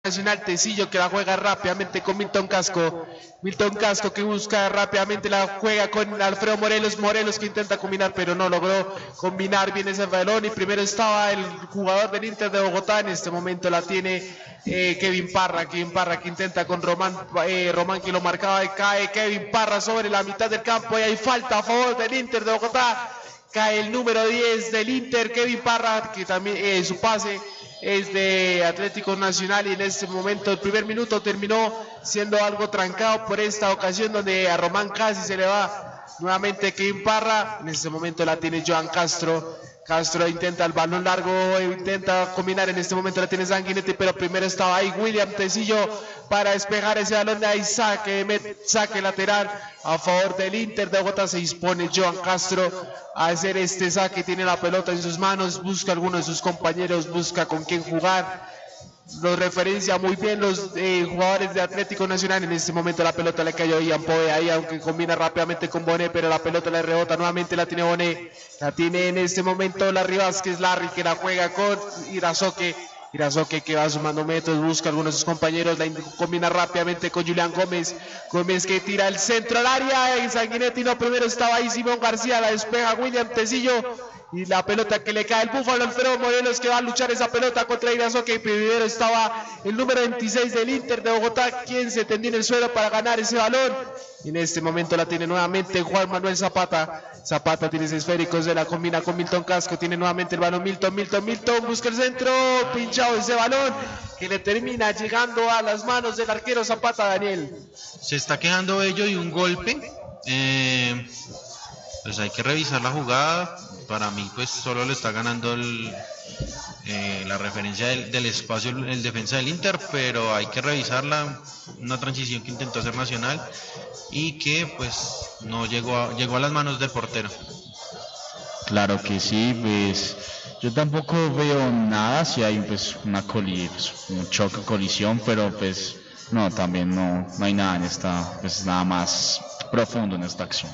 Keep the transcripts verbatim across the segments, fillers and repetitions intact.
Nacional. Tecillo que la juega rápidamente con Milton Casco. Milton Casco que busca rápidamente, la juega con Alfredo Morelos. Morelos que intenta combinar pero no logró combinar bien ese balón. Y primero estaba el jugador del Inter de Bogotá. En este momento la tiene eh, Kevin Parra. Kevin Parra que intenta con Román. Eh, Román que lo marcaba y cae Kevin Parra sobre la mitad del campo. Y hay falta a favor del Inter de Bogotá. Cae el número diez del Inter, Kevin Parra, que también eh, su pase es de Atlético Nacional, y en este momento el primer minuto terminó siendo algo trancado por esta ocasión donde a Román casi se le va nuevamente Kevin Parra. En este momento la tiene Joan Castro. Castro intenta el balón largo, intenta combinar, en este momento la tiene Sanguinetti, pero primero estaba ahí William Tecillo para despejar ese balón, de ahí saque, saque lateral a favor del Inter de Bogotá. Se dispone Joan Castro a hacer este saque, tiene la pelota en sus manos, busca a alguno de sus compañeros, busca con quién jugar. Los referencia muy bien los eh, jugadores de Atlético Nacional. En este momento la pelota le cayó a Ian Poe ahí, aunque combina rápidamente con Bonet, pero la pelota le rebota nuevamente, la tiene Bonet, la tiene en este momento Larry Vázquez, Larry que la juega con Irazoque, Irazoque que va sumando metros, busca a algunos de sus compañeros, la combina rápidamente con Julián Gómez, Gómez que tira el centro al área, en Sanguinetti no, primero estaba ahí Simón García, la despeja William Tecillo. Y la pelota que le cae el Búfalo Alfredo Morelos, que va a luchar esa pelota contra Irazoque. Y primero estaba el número veintiséis del Inter de Bogotá, quien se tendió en el suelo para ganar ese balón. Y en este momento la tiene nuevamente Juan Manuel Zapata. Zapata tiene ese esférico, se la combina con Milton Casco. Tiene nuevamente el balón Milton, Milton, Milton. Busca el centro, pinchado ese balón, que le termina llegando a las manos del arquero Zapata, Daniel. Se está quejando ello y un golpe. Eh, pues hay que revisar la jugada. Para mí pues solo le está ganando el, eh, la referencia del, del espacio el defensa del Inter, pero hay que revisarla. Una transición que intentó hacer Nacional y que pues no llegó a, llegó a las manos del portero. Claro que sí, pues yo tampoco veo nada, si hay pues una coli, pues, un choque, colisión, pero pues no, también no, no hay nada en esta, pues nada más profundo en esta acción.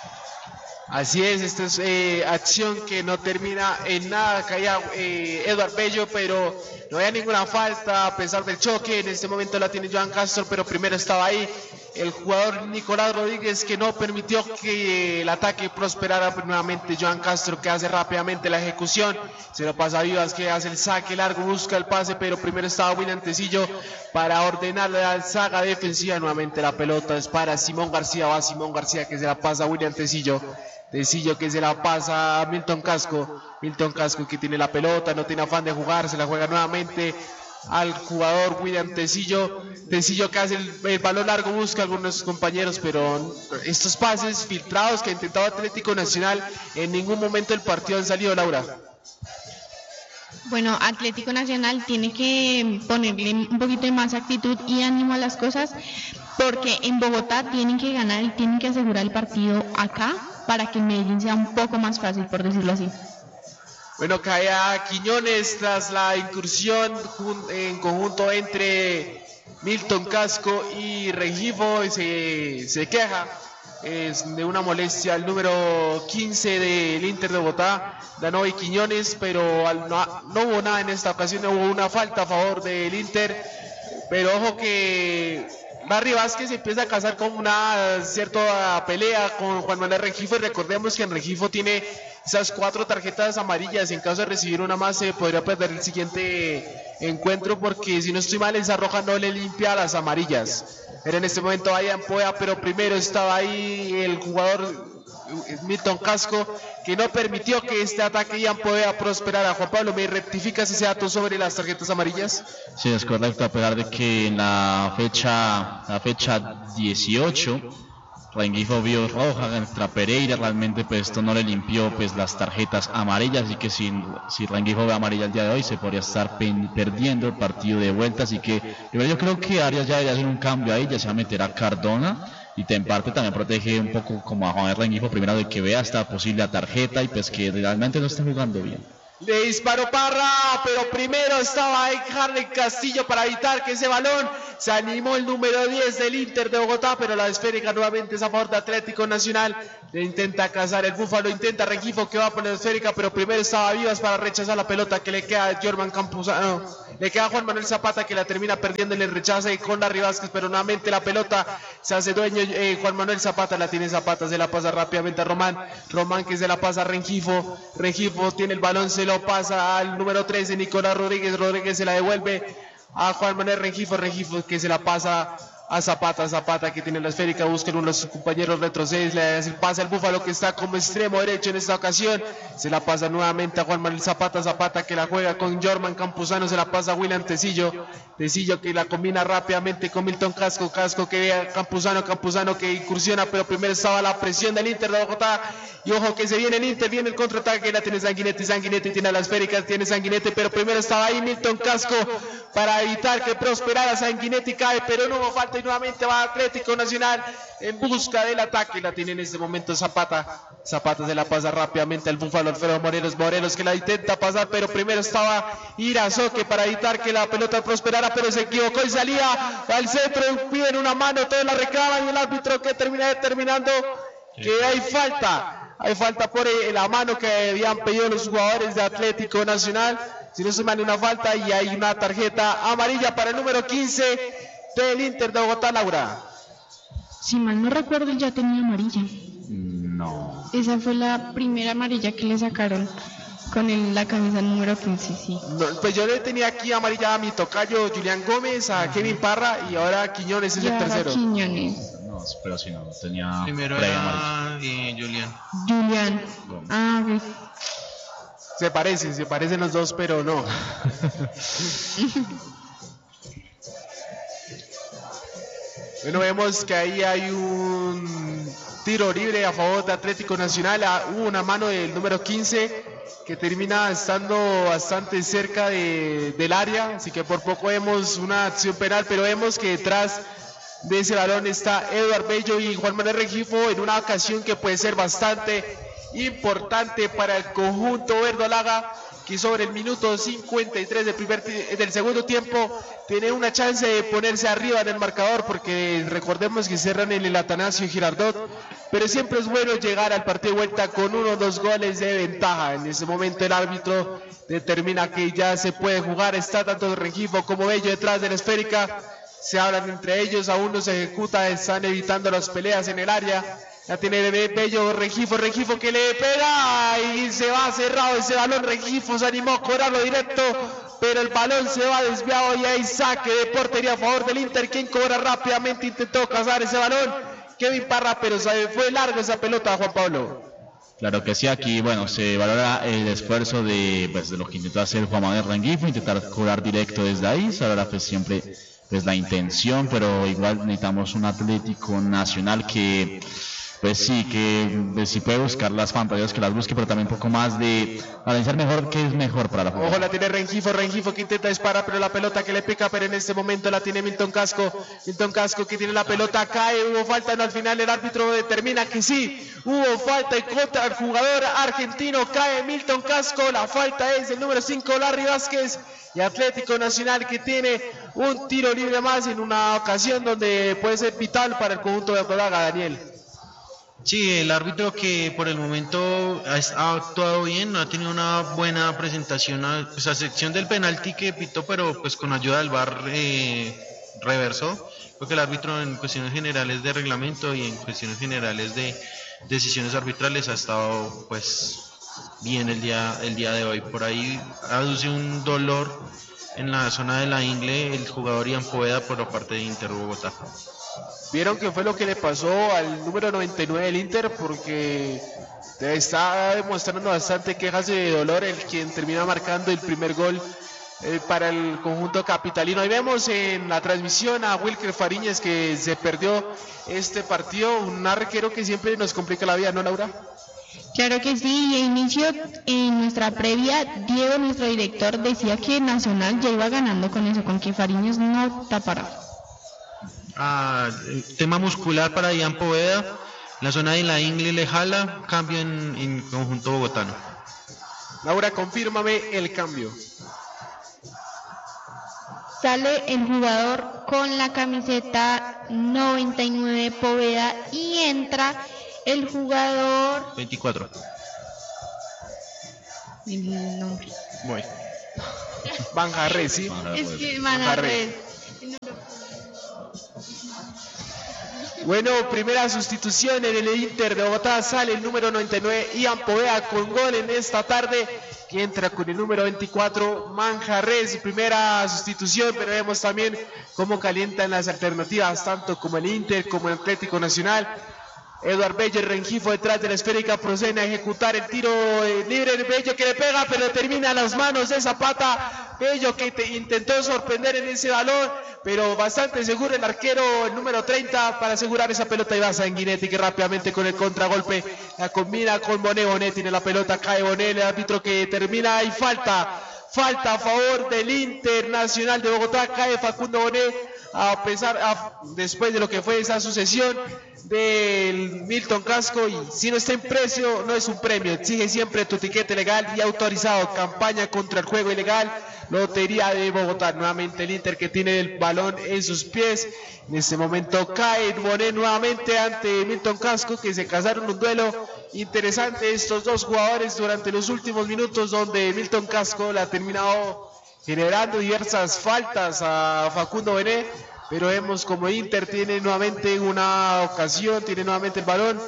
Así es, esta es eh, acción que no termina en nada, caía eh, Eduard Bello, pero no había ninguna falta a pesar del choque. En este momento la tiene Joan Castro, pero primero estaba ahí el jugador Nicolás Rodríguez, que no permitió que el ataque prosperara. Nuevamente Joan Castro que hace rápidamente la ejecución, se lo pasa a Vivas que hace el saque largo, busca el pase, pero primero estaba William Tecillo para ordenar la saga defensiva. Nuevamente la pelota es para Simón García, va Simón García que se la pasa a William Tecillo. Tecillo que se la pasa a Milton Casco, Milton Casco que tiene la pelota, no tiene afán de jugar, se la juega nuevamente al jugador William Tecillo, Tecillo que hace el, el balón largo, busca a algunos de sus compañeros, pero estos pases filtrados que ha intentado Atlético Nacional, en ningún momento del partido han salido, Laura. Bueno, Atlético Nacional tiene que ponerle un poquito de más actitud y ánimo a las cosas, porque en Bogotá tienen que ganar y tienen que asegurar el partido acá, para que Medellín sea un poco más fácil, por decirlo así. Bueno, cae a Quiñones tras la incursión en conjunto entre Milton Casco y Rengifo, se, se queja es de una molestia el número quince del Inter de Bogotá, Danovi Quiñones, pero al, no, no hubo nada en esta ocasión, no hubo una falta a favor del Inter, pero ojo que Larry Vázquez empieza a casar con una cierta pelea con Juan Manuel Rengifo, y recordemos que en Rengifo tiene esas cuatro tarjetas amarillas. En caso de recibir una más se podría perder el siguiente encuentro, porque si no estoy mal esa roja no le limpia las amarillas. Era en este momento Ian Poe, pero primero estaba ahí el jugador Milton Casco, que no permitió que este ataque Ian Poe prosperara. Juan Pablo, ¿me rectificas ese dato sobre las tarjetas amarillas? Sí, es correcto, a pesar de que en la fecha, la fecha dieciocho Rengifo vio roja contra Pereira, realmente pues esto no le limpió pues las tarjetas amarillas, así que si, si Rengifo ve amarilla el día de hoy se podría estar pen, perdiendo el partido de vuelta, así que yo creo que Arias ya debería hacer un cambio ahí, ya se va a meter a Cardona, y en parte también protege un poco como a Juan Rengifo, primero de que vea esta posible tarjeta y pues que realmente no está jugando bien. Le disparó Parra, pero primero estaba ahí Harley Castillo para evitar que ese balón se animó el número diez del Inter de Bogotá, pero la esférica nuevamente es a favor de Atlético Nacional. Le intenta cazar el Búfalo, intenta Rengifo que va por la esférica, pero primero estaba Vivas para rechazar la pelota que le queda a Jorman Campuzano. le queda a Juan Manuel Zapata que la termina perdiendo, le rechaza y con Larry Vázquez, pero nuevamente la pelota se hace dueño, eh, Juan Manuel Zapata la tiene Zapata, se la pasa rápidamente a Román, Román que se la pasa a Rengifo, Rengifo tiene el balón, se lo pasa al número trece, Nicolás Rodríguez, Rodríguez se la devuelve a Juan Manuel Rengifo, Rengifo que se la pasa a Zapata, Zapata que tiene la esférica, buscan uno de sus compañeros, retrocede, le pasa el Búfalo que está como extremo derecho en esta ocasión, se la pasa nuevamente a Juan Manuel Zapata, Zapata que la juega con Jorman Campuzano, se la pasa a William Tecillo, Tecillo que la combina rápidamente con Milton Casco, Casco que ve a Campuzano, Campuzano que incursiona, pero primero estaba la presión del Inter de Bogotá, y ojo que se viene el Inter, viene el contraataque, la tiene Sanguinetti, Sanguinetti tiene la esférica, tiene Sanguinetti, pero primero estaba ahí Milton Casco para evitar que prosperara, Sanguinetti cae, pero no hubo falta y nuevamente va Atlético Nacional en busca del ataque, la tiene en este momento Zapata, Zapata se la pasa rápidamente al Búfalo Alfredo Morelos, Morelos que la intenta pasar, pero primero estaba Irazoque para evitar que la pelota prosperara, pero se equivocó y salía al centro, piden una mano, todos la reclaman y el árbitro que termina determinando que hay falta, hay falta por la mano que habían pedido los jugadores de Atlético Nacional, si no se manda una falta y hay una tarjeta amarilla para el número quince del Inter de Bogotá, Laura. Si mal no recuerdo, él ya tenía amarilla. No. Esa fue la primera amarilla que le sacaron con el, la camisa número quince, sí. No, pues yo le tenía aquí amarilla a mi tocayo Julián Gómez, a Kevin Parra y ahora Quiñones es Y el ahora tercero. Quiñones. No, pero si no, tenía Primero previa amarilla. era eh, Julián. Julián. Ah, ok. Se parecen, se parecen los dos, pero no. Bueno, vemos que ahí hay un tiro libre a favor de Atlético Nacional. Ah, hubo una mano del número quince que termina estando bastante cerca de, del área, así que por poco vemos una acción penal, pero vemos que detrás de ese balón está Eduard Bello y Juan Manuel Rengifo en una ocasión que puede ser bastante importante para el conjunto verdolaga, que sobre el minuto cincuenta y tres del, primer, del segundo tiempo tiene una chance de ponerse arriba en el marcador, porque recordemos que cerran en el Atanasio Girardot, pero siempre es bueno llegar al partido de vuelta con uno o dos goles de ventaja. En ese momento el árbitro determina que ya se puede jugar, está tanto Rengifo como Bello detrás de la esférica, se hablan entre ellos, aún no se ejecuta, están evitando las peleas en el área. La tiene Bello, Rengifo, Rengifo que le pega y se va cerrado ese balón. Rengifo se animó a cobrarlo directo, pero el balón se va desviado y hay saque de portería a favor del Inter. Quien cobra rápidamente, intentó cazar ese balón, Kevin Parra, pero se fue largo esa pelota, Juan Pablo. Claro que sí, aquí bueno, se valora el esfuerzo de, pues, de lo que intentó hacer Juan Manuel Rengifo, intentar cobrar directo desde ahí, se valora pues siempre pues, la intención, pero igual necesitamos un Atlético Nacional que... Pues sí, que pues, si puede buscar las pantallas que las busque, pero también un poco más de analizar mejor qué es mejor para la jugada. Ojo, la tiene Rengifo, Rengifo que intenta disparar, pero la pelota que le pica, pero en este momento la tiene Milton Casco, Milton Casco que tiene la pelota, cae, hubo falta, no, al final el árbitro determina que sí, hubo falta en contra del jugador argentino, cae Milton Casco, la falta es del número cinco, Larry Vázquez, y Atlético Nacional que tiene un tiro libre más en una ocasión donde puede ser vital para el conjunto de Verdolaga, Daniel. Sí, el árbitro que por el momento ha, ha actuado bien, ha tenido una buena presentación, a, pues a sección del penalti que pitó, pero pues con ayuda del V A R eh, reversó. Creo que el árbitro en cuestiones generales de reglamento y en cuestiones generales de decisiones arbitrales ha estado pues bien el día, el día de hoy. Por ahí aduce un dolor en la zona de la ingle el jugador Ian Poveda por la parte de Inter Bogotá. ¿Vieron qué fue lo que le pasó al número noventa y nueve del Inter? Porque está demostrando bastante quejas de dolor, el quien termina marcando el primer gol eh, para el conjunto capitalino. Ahí vemos en la transmisión a Wilker Fariñez que se perdió este partido, un arquero que siempre nos complica la vida, ¿no, Laura? Claro que sí, y a inicio en nuestra previa, Diego, nuestro director, decía que Nacional ya iba ganando con eso, con que Fariñez no tapara. Ah, tema muscular para Ian Poveda, la zona de la ingle le jala, cambio en, en conjunto bogotano. Laura, confírmame el cambio. Sale el jugador con la camiseta noventa y nueve Poveda y entra el jugador veinticuatro. El nombre. Voy. Manjarres, sí. Es que Manjarres. Manjarres. Bueno, primera sustitución en el Inter de Bogotá, sale el número noventa y nueve, Ian Poveda, con gol en esta tarde, que entra con el número veinticuatro, Manjarres, primera sustitución, pero vemos también cómo calientan las alternativas, tanto como el Inter como el Atlético Nacional. Eduard Bello, el Rengifo detrás de la esférica, procede a ejecutar el tiro eh, libre, Bello que le pega, pero termina en las manos de Zapata. Bello que te intentó sorprender en ese balón, pero bastante seguro el arquero, el número treinta, para asegurar esa pelota. Y va Sanguinetti, que rápidamente con el contragolpe la combina con Bonet. Bonet tiene la pelota, cae Bonet, el árbitro que termina y falta. Falta a favor del Internacional de Bogotá, cae Facundo Bonet, a pesar, a, después de lo que fue esa sucesión del Milton Casco, y si no está en precio, no es un premio, exige siempre tu tiquete legal y autorizado. Campaña contra el juego ilegal, Lotería de Bogotá. Nuevamente el Inter, que tiene el balón en sus pies, en este momento cae Bonet nuevamente ante Milton Casco, que se casaron un duelo interesante estos dos jugadores durante los últimos minutos, donde Milton Casco la ha terminado generando diversas faltas a Facundo Bonet, pero vemos como Inter tiene nuevamente una ocasión, tiene nuevamente el balón.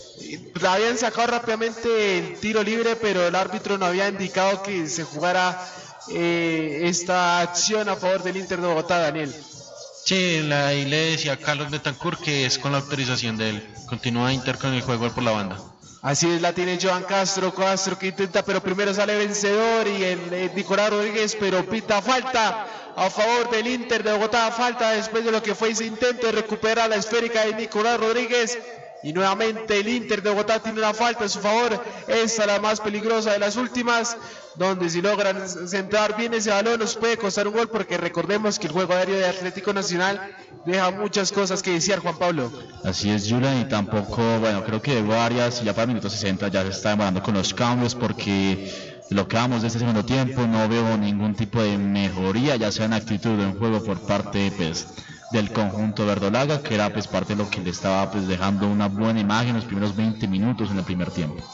La habían sacado rápidamente el tiro libre, pero el árbitro no había indicado que se jugara eh, esta acción a favor del Inter de Bogotá, Daniel. Sí, la, ahí le decía a Carlos Betancourt que es con la autorización de él. Continúa Inter con el juego por la banda. Así es, la tiene Joan Castro, Castro que intenta, pero primero sale vencedor, y el, el Nicolás Rodríguez, pero pita falta a favor del Inter de Bogotá, falta después de lo que fue ese intento de recuperar la esférica de Nicolás Rodríguez, y nuevamente el Inter de Bogotá tiene una falta a su favor, esta la más peligrosa de las últimas, donde si logran centrar bien ese balón nos puede costar un gol, porque recordemos que el juego aéreo de Atlético Nacional deja muchas cosas que desear, Juan Pablo. Así es, Julian, y tampoco, bueno, creo que Diego Arias ya para el minuto sesenta ya se está demorando con los cambios, porque lo que vamos de este segundo tiempo no veo ningún tipo de mejoría, ya sea en actitud o en juego por parte pues, del conjunto verdolaga, que era pues parte de lo que le estaba pues dejando una buena imagen en los primeros veinte minutos en el primer tiempo.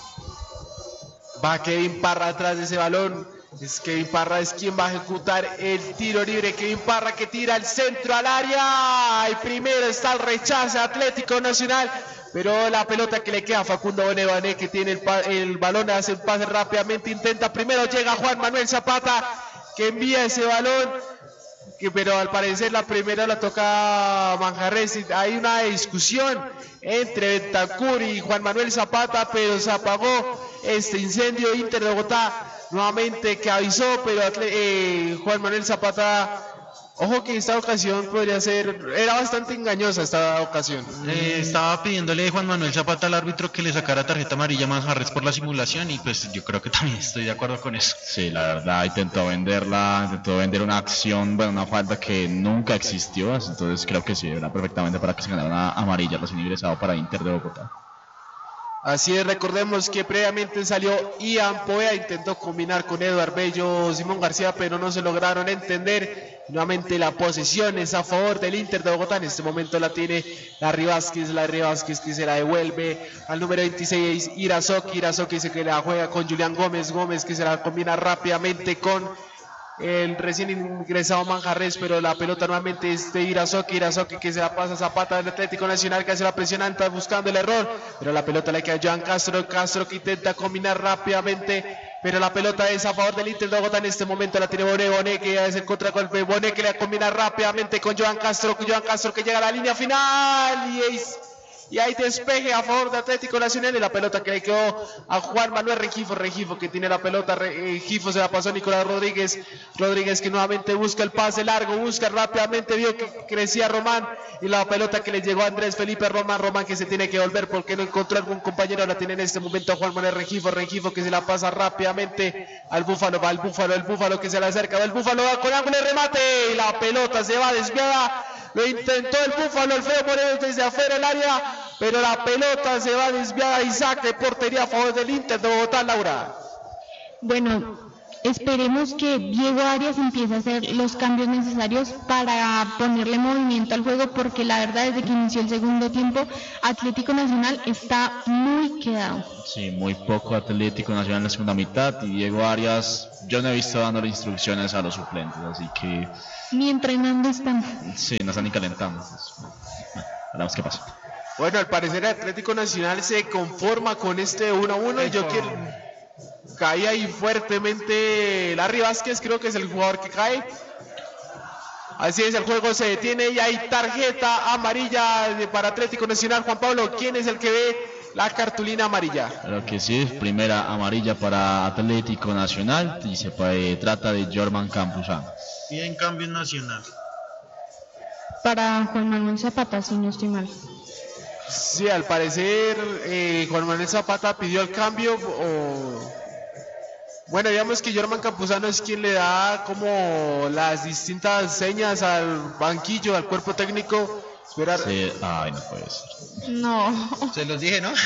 Va Kevin Parra atrás de ese balón. Es Kevin Parra es quien va a ejecutar el tiro libre. Kevin Parra que tira el centro al área. Y primero está el rechazo Atlético Nacional, pero la pelota que le queda a Facundo Bonet, Bonet que tiene el, el balón, hace un pase rápidamente, intenta, primero llega Juan Manuel Zapata, que envía ese balón, que, pero al parecer la primera la toca Manjarres. Hay una discusión entre Betancourt y Juan Manuel Zapata, pero se apagó este incendio. Inter de Bogotá nuevamente que avisó, pero eh, Juan Manuel Zapata, ojo que esta ocasión podría ser, era bastante engañosa esta ocasión. Eh, estaba pidiéndole Juan Manuel Zapata al árbitro que le sacara tarjeta amarilla a Manjarres por la simulación, y pues yo creo que también estoy de acuerdo con eso. Sí, la verdad intentó venderla, intentó vender una acción, bueno, una falta que nunca existió, entonces creo que sí, era perfectamente para que se ganara una amarilla recién ingresado para Inter de Bogotá. Así es, recordemos que previamente salió Ian Poveda, intentó combinar con Eduard Bello, Simón García, pero no se lograron entender. Nuevamente la posesión es a favor del Inter de Bogotá. En este momento la tiene Larry Vázquez, Larry Vázquez que se la devuelve al número veintiséis, Irazoki, Irazoki dice que la juega con Julián Gómez, Gómez que se la combina rápidamente con el recién ingresado Manjarres, pero la pelota nuevamente es de Irazoki, Irazoki que se la pasa a Zapata del Atlético Nacional, que hace la presión alta buscando el error, pero la pelota le queda a Joan Castro, Castro que intenta combinar rápidamente, pero la pelota es a favor del Inter de Bogotá. En este momento la tiene Bonet, Bonet que es el contragolpe, Bonet que le combina rápidamente con Joan Castro, Joan Castro que llega a la línea final y es... Y hay despeje a favor de Atlético Nacional, y la pelota que le quedó a Juan Manuel Rengifo, Rengifo que tiene la pelota, Rengifo se la pasó a Nicolás Rodríguez, Rodríguez que nuevamente busca el pase largo, busca rápidamente, vio que crecía Román, y la pelota que le llegó a Andrés Felipe Román, Román que se tiene que volver porque no encontró algún compañero, la tiene en este momento a Juan Manuel Rengifo, Rengifo que se la pasa rápidamente al Búfalo, va el Búfalo, el Búfalo que se le acerca, va el Búfalo, va con ángulo de remate, y la pelota se va desviada. Lo intentó el Búfalo, Alfredo Moreno desde afuera del área, pero la pelota se va desviada y saque portería a favor del Inter de Bogotá, Laura. Bueno, Esperemos que Diego Arias empiece a hacer los cambios necesarios para ponerle movimiento al juego, porque la verdad desde que inició el segundo tiempo Atlético Nacional está muy quedado. Sí, muy poco Atlético Nacional en la segunda mitad, y Diego Arias yo no he visto dándole instrucciones a los suplentes, así que Ni entrenando están. sí, no están ni calentando. Bueno, veremos qué pasa. Bueno, al parecer el Atlético Nacional se conforma con este uno a uno. Yo quiero... Cae ahí fuertemente Larry Vázquez, creo que es el jugador que cae. Así es, el juego se detiene y hay tarjeta amarilla de- para Atlético Nacional. Juan Pablo, ¿quién es el que ve la cartulina amarilla? Claro que sí, primera amarilla para Atlético Nacional y se eh, trata de Jorman Campuzano. Y en cambio en Nacional. Para Juan Manuel Zapata, si no estoy mal. Sí, al parecer eh, Juan Manuel Zapata pidió el cambio. O... Bueno, digamos que Jorman Campuzano es quien le da como las distintas señas al banquillo, al cuerpo técnico. Esperar. Sí, ay, no puede ser. No. Se los dije, ¿no?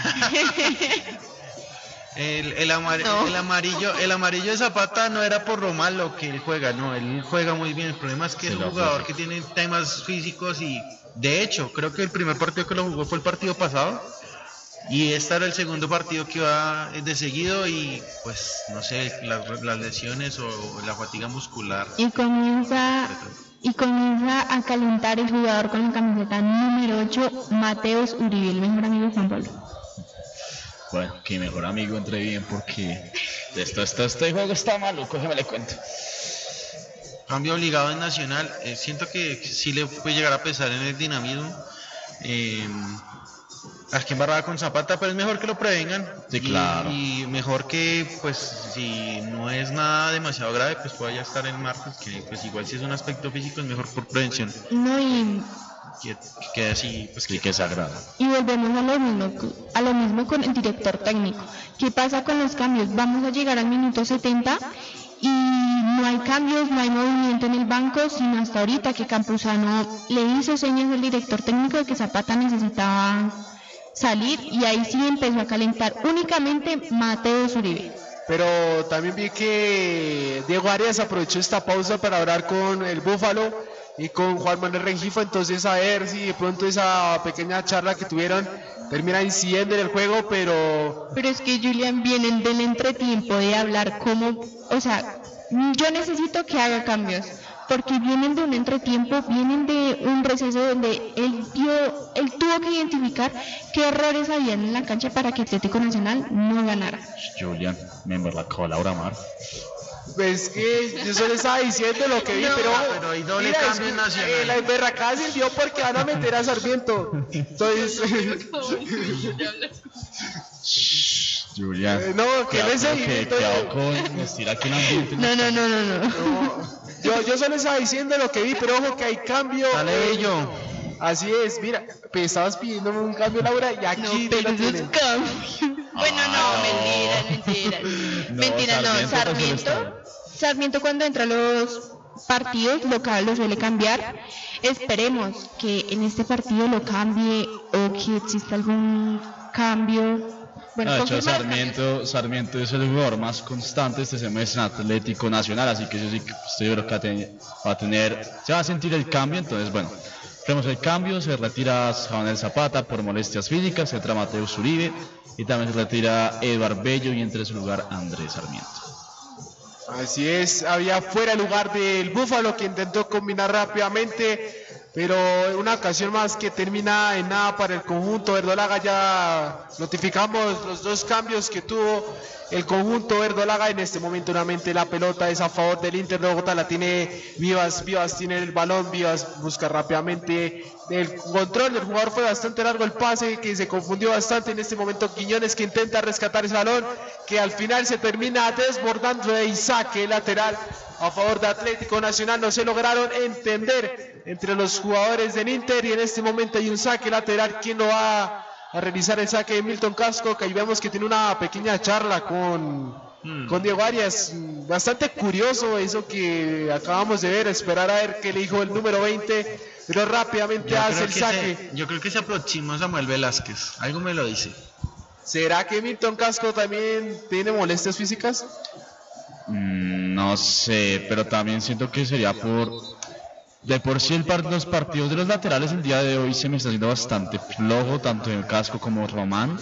El, el, amar- No. el amarillo el amarillo de Zapata no era por lo malo que él juega, no, él juega muy bien. El problema es que Sí, es un lo jugador fue. que tiene temas físicos y de hecho creo que el primer partido que lo jugó fue el partido pasado y este era el segundo partido que iba de seguido y pues no sé, las, las lesiones o la fatiga muscular. Y comienza y comienza a calentar el jugador con la camiseta número ocho, Mateus Uribe, el mejor amigo de Juan Pablo. Bueno, que mejor amigo entre bien porque esto, esto, este juego está maluco, déjame le cuento. Cambio obligado en Nacional, eh, siento que sí le puede llegar a pesar en el dinamismo. Eh, aquí embarrada con Zapata, pero es mejor que lo prevengan. Sí, y, claro. y mejor que, pues, si no es nada demasiado grave, pues pueda ya estar en martes, que pues igual si es un aspecto físico es mejor por prevención. No, y, Que, que quede así, pues Sí que que se agrada. y volvemos a lo mismo, a lo mismo con el director técnico. ¿Qué pasa con los cambios? Vamos a llegar al minuto setenta y no hay cambios, no hay movimiento en el banco, sino hasta ahorita que Campuzano le hizo señas al director técnico de que Zapata necesitaba salir y ahí sí empezó a calentar únicamente Mateus Uribe. Pero también vi que Diego Arias aprovechó esta pausa para hablar con el Búfalo y con Juan Manuel Rengifo, entonces a ver si de pronto esa pequeña charla que tuvieron termina incidiendo en el juego, pero Pero es que Julián viene del entretiempo de hablar como, o sea, yo necesito que haga cambios, porque vienen de un entretiempo, vienen de un receso donde él dio, él tuvo que identificar qué errores habían en la cancha para que Atlético Nacional no ganara. Julian, me embarracó Laura Mar. pues que yo solo estaba diciendo lo que vi, No, pero, pero hay doble mira, cambio es- en Nacional. eh, la emberracada sirvió porque van a meter a Sarmiento, entonces Julian. Eh, no, que cuidado le con- seguimiento que- de- cuidado con estirar aquí el ambiente. No, no, no, no, no. no, yo, yo solo estaba diciendo lo que vi, pero ojo que hay cambio. Dale, eh, Bello. Así es, mira, pues estabas pidiéndome un cambio, Laura, y No, aquí te pero lo esos tienen. cambios. Bueno, no, Ah, mentiras, no. mentiras. No, Mentiras, no. Sarmiento, pues, Sarmiento, solo Sarmiento cuando entra a los partidos local lo suele cambiar. Esperemos que en este partido lo cambie o que exista algún cambio. Bueno, No, de hecho, confirma los cambios. Sarmiento, Sarmiento es el jugador más constante este semestre en Atlético Nacional, así que yo sí que estoy seguro que va a tener, va a tener- se va a sentir el cambio, entonces bueno, vemos el cambio, se retira Juan Zapata por molestias físicas, entra Mateus Uribe y también se retira Eduard Bello y entra en su lugar Andrés Sarmiento. Así es, había fuera el lugar del Búfalo que intentó combinar rápidamente, pero una ocasión más que termina en nada para el conjunto verdolaga. Ya notificamos los dos cambios que tuvo el conjunto verdolaga. En este momento nuevamente la pelota es a favor del Inter de Bogotá, la tiene Vivas, Vivas tiene el balón, Vivas busca rápidamente el control, el jugador fue bastante largo el pase, que se confundió bastante en este momento Quiñones, que intenta rescatar ese balón, que al final se termina desbordando de saque lateral a favor de Atlético Nacional. No se lograron entender entre los jugadores del Inter y en este momento hay un saque lateral. ¿Quién lo va a realizar? El saque de Milton Casco, que ahí vemos que tiene una pequeña charla con, Hmm. con Diego Arias. Bastante curioso eso que acabamos de ver, esperar a ver qué le dijo el número veinte, pero rápidamente Yo hace creo, el que saque. se, yo creo que se aproxima Samuel Velázquez, algo me lo dice. ¿Será que Milton Casco también tiene molestias físicas? Mm, no sé, pero también siento que sería por... De por sí el par- los partidos de los laterales el día de hoy se me está haciendo bastante flojo, tanto en Casco como Román.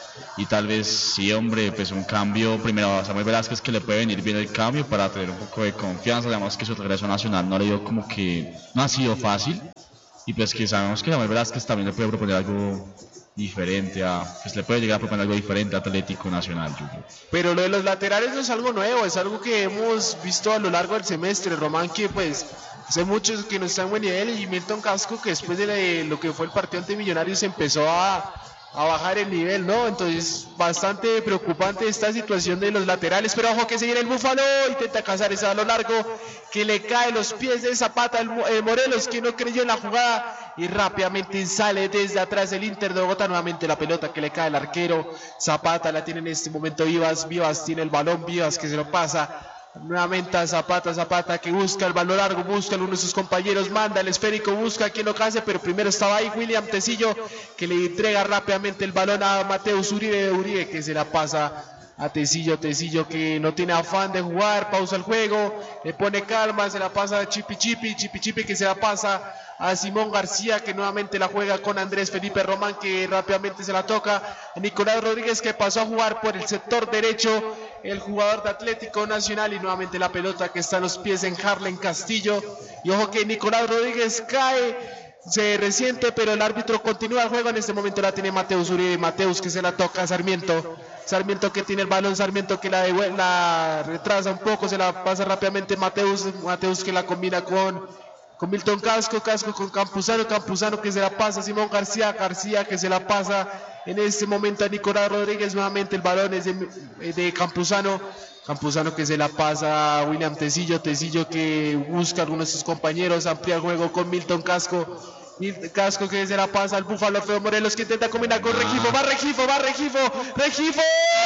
Y tal vez sí, hombre, pues un cambio, primero a Samuel Velázquez, que le puede venir bien el cambio para tener un poco de confianza. Además que su regreso nacional no le dio como que, no ha sido fácil. Y pues que sabemos que Samuel Velázquez también le puede proponer algo diferente a, pues le puede llegar a proponer algo diferente a Atlético Nacional, yo creo. Pero lo de los laterales no es algo nuevo, es algo que hemos visto a lo largo del semestre. Román, que pues hace muchos que no está en buen nivel, y Milton Casco, que después de, la- de lo que fue el partido ante Millonarios empezó a, a bajar el nivel, ¿no? Entonces bastante preocupante esta situación de los laterales, pero ojo que se viene el Búfalo, intenta cazar ese a lo largo, que le cae los pies de Zapata, el, Mo- el Morelos, que no creyó en la jugada y rápidamente sale desde atrás el Inter de Bogotá. Nuevamente la pelota que le cae al arquero. Zapata la tiene en este momento Vivas, Vivas tiene el balón, Vivas que se lo pasa nuevamente a Zapata, Zapata que busca el balón largo, busca a uno de sus compañeros, manda el esférico, busca a quien lo case, pero primero estaba ahí William Tecillo, que le entrega rápidamente el balón a Mateus Uribe, Uribe que se la pasa a Tecillo, Tecillo que no tiene afán de jugar, pausa el juego, le pone calma, se la pasa a Chipi Chipi, Chipi Chipi que se la pasa a Simón García, que nuevamente la juega con Andrés Felipe Román, que rápidamente se la toca a Nicolás Rodríguez, que pasó a jugar por el sector derecho, el jugador de Atlético Nacional, y nuevamente la pelota que está a los pies en Harlen Castillo, y ojo que Nicolás Rodríguez cae, se resiente, pero el árbitro continúa el juego. En este momento la tiene Mateus Uribe, Mateus que se la toca a Sarmiento, Sarmiento que tiene el balón, Sarmiento que la, devue- la retrasa un poco, se la pasa rápidamente Mateus, Mateus que la combina con, con Milton Casco, Casco con Campuzano, Campuzano que se la pasa a Simón García, García que se la pasa en este momento a Nicolás Rodríguez, nuevamente el balón es de, de Campuzano, Campuzano que se la pasa a William Tecillo, Tecillo que busca a algunos de sus compañeros, amplía el juego con Milton Casco, Milton Casco que se la pasa al Búfalo Alfredo Morelos, que intenta combinar con Regifo, va Regifo, va Regifo, Regifo.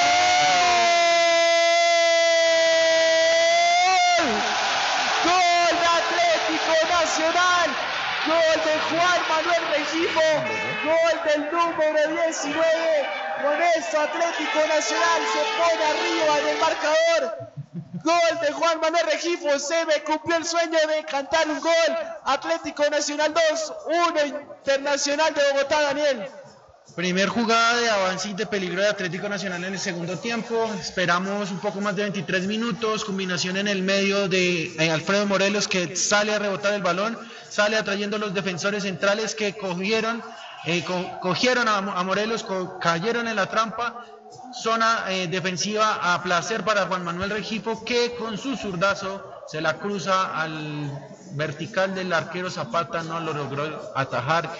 Gol de Atlético Nacional, gol de Juan Manuel Regifo, gol del número diecinueve, con esto Atlético Nacional se pone arriba en el marcador. Gol de Juan Manuel Regifo, se me cumplió el sueño de cantar un gol. Atlético Nacional dos, uno Internacional de Bogotá, Daniel. Primer jugada de avance y de peligro de Atlético Nacional en el segundo tiempo. Esperamos un poco más de veintitrés minutos. Combinación en el medio de eh, Alfredo Morelos, que sale a rebotar el balón, sale atrayendo los defensores centrales que cogieron, eh, co- cogieron a, a Morelos, co- cayeron en la trampa. Zona eh, defensiva a placer para Juan Manuel Regifo, que con su zurdazo se la cruza al vertical del arquero Zapata, no lo logró atajar.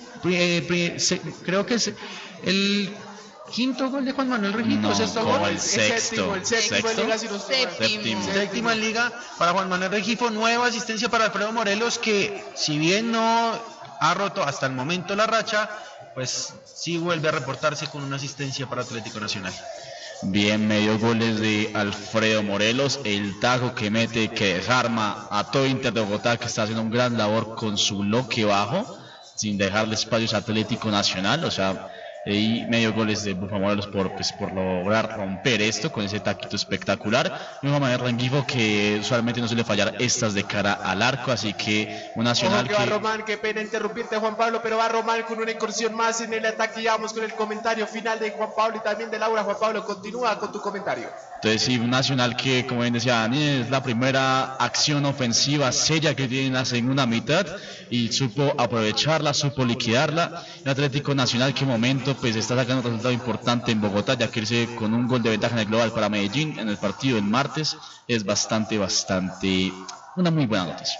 Eh, pri- se- creo que es el quinto gol de Juan Manuel Regifo, No, ¿sexto como gol? el sexto, el séptimo en sexto, Liga, si no estoy mal. Séptimo. Séptimo en liga para Juan Manuel Regifo. Nueva asistencia para Alfredo Morelos, que si bien no ha roto hasta el momento la racha, pues sí vuelve a reportarse con una asistencia para Atlético Nacional. Bien, medio goles de Alfredo Morelos, el tajo que mete, que desarma a todo Inter de Bogotá, que está haciendo un gran labor con su bloque bajo, sin dejarle espacios a Atlético Nacional, o sea, y medio goles de Búfalo Morelos por, pues, por lograr romper esto con ese taquito espectacular. De una manera Regifo, que usualmente no suele fallar estas de cara al arco, así que un Nacional Ojo que va que... Román, qué pena interrumpirte, Juan Pablo, pero va Román con una incursión más en el ataque. Ya vamos con el comentario final de Juan Pablo y también de Laura. Juan Pablo, continúa con tu comentario. Entonces sí, un Nacional que, como bien decía Daniel, es la primera acción ofensiva seria que tiene en la segunda mitad y supo aprovecharla, supo liquidarla. El Atlético Nacional que en momento pues está sacando un resultado importante en Bogotá, ya que irse con un gol de ventaja en el global para Medellín en el partido del martes es bastante, bastante, una muy buena noticia.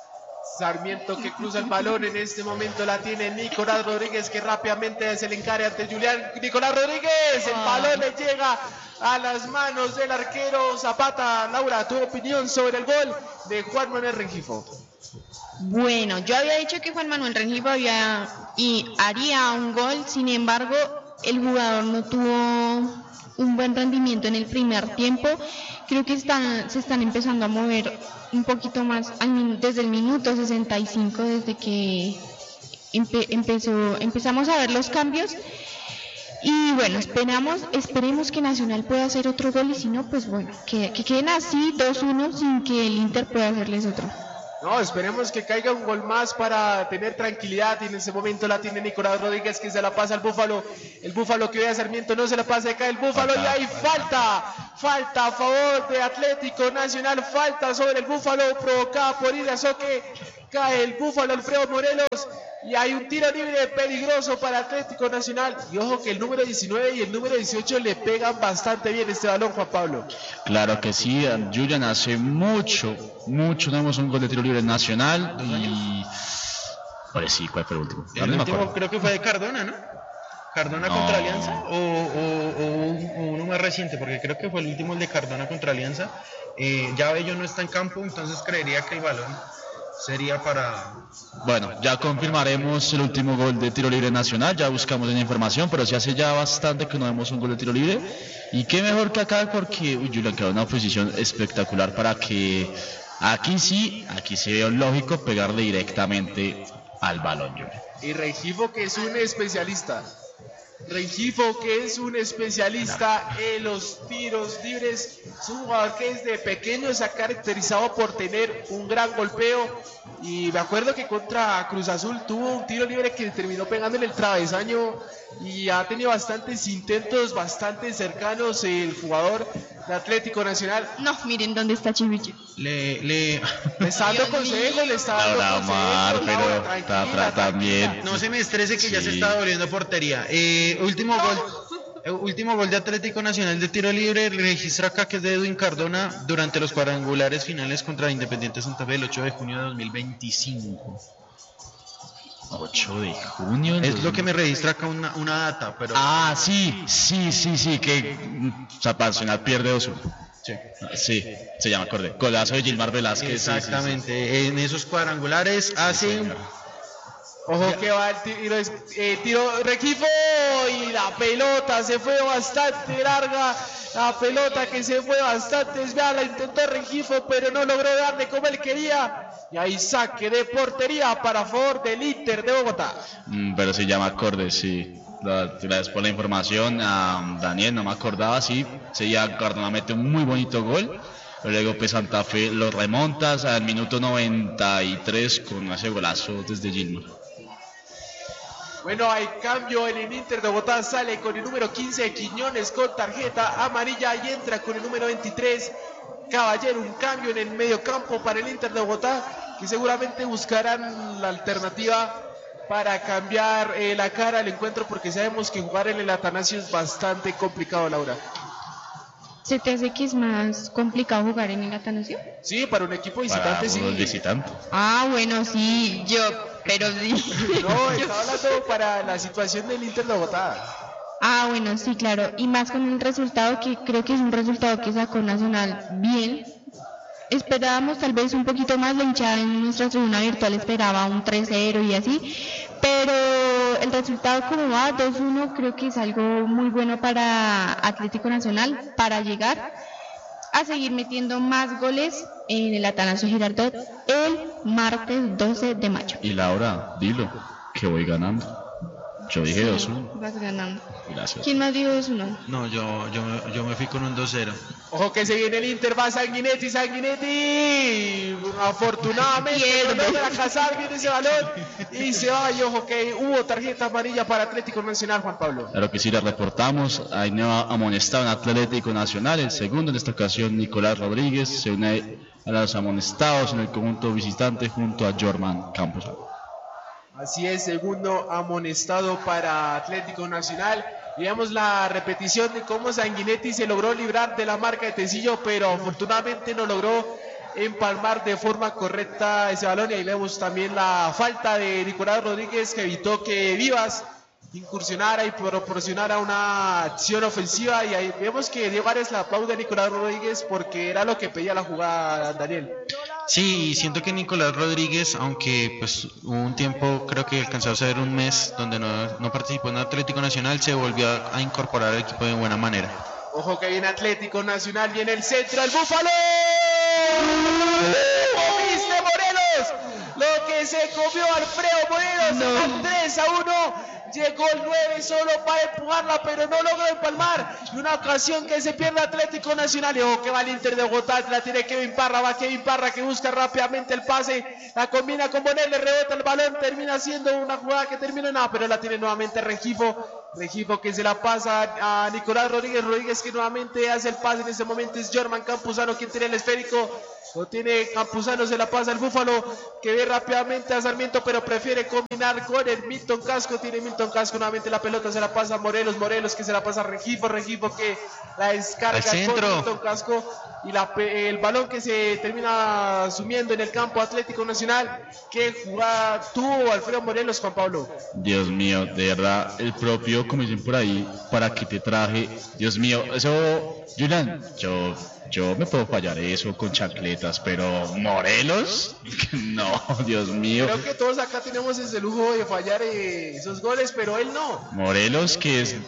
Sarmiento que cruza el balón, en este momento la tiene Nicolás Rodríguez, que rápidamente se le encare ante Julián. Nicolás Rodríguez, el balón le llega a las manos del arquero Zapata. Laura, tu opinión sobre el gol de Juan Manuel Regifo. Bueno, yo había dicho que Juan Manuel Regifo había y haría un gol, sin embargo, el jugador no tuvo un buen rendimiento en el primer tiempo. Creo que están, se están empezando a mover un poquito más al min- desde el minuto sesenta y cinco, desde que empe- empezó, empezamos a ver los cambios. Y bueno, esperamos, esperemos que Nacional pueda hacer otro gol y si no, pues bueno, que, que queden así dos uno sin que el Inter pueda hacerles otro. No, esperemos que caiga un gol más para tener tranquilidad y en ese momento la tiene Nicolás Rodríguez que se la pasa al Búfalo, el Búfalo que ve a Sarmiento, no se la pasa, cae el Búfalo y hay falta, falta a favor de Atlético Nacional, falta sobre el Búfalo provocada por Irazoque, cae el Búfalo Alfredo Morelos y hay un tiro libre peligroso para Atlético Nacional y ojo que el número diecinueve y el número dieciocho le pegan bastante bien este balón, Juan Pablo. Claro que sí, Julian, hace mucho, mucho no vemos un gol de tiro libre nacional y... Pues sí, ¿cuál fue el último? El No último creo que fue de Cardona, ¿no? ¿Cardona No. contra Alianza? O, o, o, un- o uno más reciente, porque creo que fue el último el de Cardona contra Alianza. Eh, ya Bello no está en campo, entonces creería que el balón sería para... Bueno, ya confirmaremos el último gol de tiro libre nacional, ya buscamos la información, pero sí hace ya bastante que no vemos un gol de tiro libre. Y qué mejor que acá porque uy, Julian quedó una posición espectacular para que aquí sí, aquí se ve lógico pegarle directamente al balón, Julian. Y Rengifo que es un especialista. Rengifo que es un especialista en los tiros libres. Es un jugador que desde pequeño se ha caracterizado por tener un gran golpeo. Y me acuerdo que contra Cruz Azul tuvo un tiro libre que terminó pegando en el travesaño. Y ha tenido bastantes intentos, bastante cercanos el jugador de Atlético Nacional. No, miren dónde está Chivichi. Le, le... Le está dando consejos, le está dando Laura Mar, consejos. pero Laura, está tranquila, tra- también. tranquila. No se me estrese que ya se Sí. está volviendo portería. Eh, último gol. eh, Último gol de Atlético Nacional de tiro libre, registra acá que es de Edwin Cardona durante los cuadrangulares finales contra Independiente Santa Fe el ocho de junio de dos mil veinticinco. ocho de junio. del Es lo que me dos mil. registra acá una, una data, pero... Ah, sí, sí, sí, sí, que mm, o sea, Nacional pierde dos uno. Sí. Sí, se llama acorde. Golazo de Gilmar Velázquez. sí, sí, sí. Exactamente, en esos cuadrangulares hace... Ojo que va el tiro, eh, tiro Rengifo y la pelota se fue bastante larga, la pelota que se fue bastante desviada, la intentó Rengifo pero no logró darle como él quería y ahí saque de portería para favor del Inter de Bogotá. Mm, pero se llama acorde, sí. La- Gracias por la información, a Daniel, no me acordaba, sí. Se llama Cardona, mete un muy bonito gol. Pero luego pues Santa Fe lo remontas al minuto noventa y tres con ese golazo desde Gilmar. Bueno, hay cambio en el Inter de Bogotá, sale con el número quince Quiñones con tarjeta amarilla y entra con el número veintitrés Caballero, un cambio en el medio campo para el Inter de Bogotá, que seguramente buscarán la alternativa para cambiar eh, la cara al encuentro, porque sabemos que jugar en el Atanasio es bastante complicado, Laura. ¿Se te hace que es más complicado jugar en el Atanasio? Sí, para un equipo Para visitante sí. unos visitantes. Ah, bueno, sí, yo, pero sí. No, estaba hablando para la situación del Inter de Bogotá. Ah, bueno, sí, claro. Y más con un resultado que creo que es un resultado que sacó Nacional bien. Esperábamos tal vez un poquito más, la hinchada en nuestra tribuna virtual esperaba un tres cero y así. Pero el resultado como va, dos uno, creo que es algo muy bueno para Atlético Nacional para llegar a seguir metiendo más goles en el Atanasio Girardot el martes doce de mayo. Y Laura, dilo, que voy ganando. Yo dije dos uno. Vas ganando. Gracias. ¿Quién más dijo dos uno? No, yo, yo, me- yo me fui con un dos cero. Ojo que se viene el Inter, va Sanguinetti, Sanguinetti. Afortunadamente Pierde. no logra cazar bien ese balón y se va. Y ojo que hubo tarjeta amarilla para Atlético Nacional, Juan Pablo. Claro que sí, le reportamos. Hay nueva amonestado en Atlético Nacional. El segundo en esta ocasión, Nicolás Rodríguez, se une a los amonestados en el conjunto visitante junto a Jorman Campos. Así es, segundo amonestado para Atlético Nacional. Y vemos la repetición de cómo Sanguinetti se logró librar de la marca de Tecillo, pero afortunadamente no logró empalmar de forma correcta ese balón. Y ahí vemos también la falta de Nicolás Rodríguez, que evitó que Vivas incursionara y proporcionara una acción ofensiva. Y ahí vemos que Diego Ares la aplaude a Nicolás Rodríguez porque era lo que pedía la jugada, Daniel. Sí, siento que Nicolás Rodríguez, aunque pues hubo un tiempo, creo que alcanzó a ser un mes donde no, no participó en Atlético Nacional, se volvió a, a incorporar al equipo de buena manera. Ojo que viene Atlético Nacional, viene el centro, el Búfalo. ¡Viste, Morelos! Lo que se comió Alfredo Morelos, no. tres a uno. Llegó el nueve solo para empujarla, pero no logró empalmar. Y una ocasión que se pierde Atlético Nacional. Y ojo que va el Inter de Bogotá, la tiene Kevin Parra, va Kevin Parra que busca rápidamente el pase, la combina con Bonel, le rebota el balón, termina siendo una jugada que termina en nada, pero la tiene nuevamente Rengifo. Rengifo que se la pasa a Nicolás Rodríguez, Rodríguez que nuevamente hace el pase, en ese momento es Jorman Campuzano quien tiene el esférico. Lo tiene Campuzano, se la pasa al Búfalo, que ve rápidamente a Sarmiento, pero prefiere combinar con el Milton Casco. Tiene Milton Casco nuevamente la pelota, se la pasa a Morelos, Morelos que se la pasa a Rengifo, Rengifo que la descarga con Milton Casco. Y la, el balón que se termina sumiendo en el campo Atlético Nacional. ¿Qué jugada tuvo Alfredo Morelos, Juan Pablo? Dios mío, de verdad, el propio, como dicen por ahí, para que te traje. Dios mío, eso, Julián, yo... Yo me puedo fallar eso con chancletas, pero ¿Morelos? No, Dios mío. Creo que todos acá tenemos ese lujo de fallar eh, esos goles, pero él no. Morelos, que es,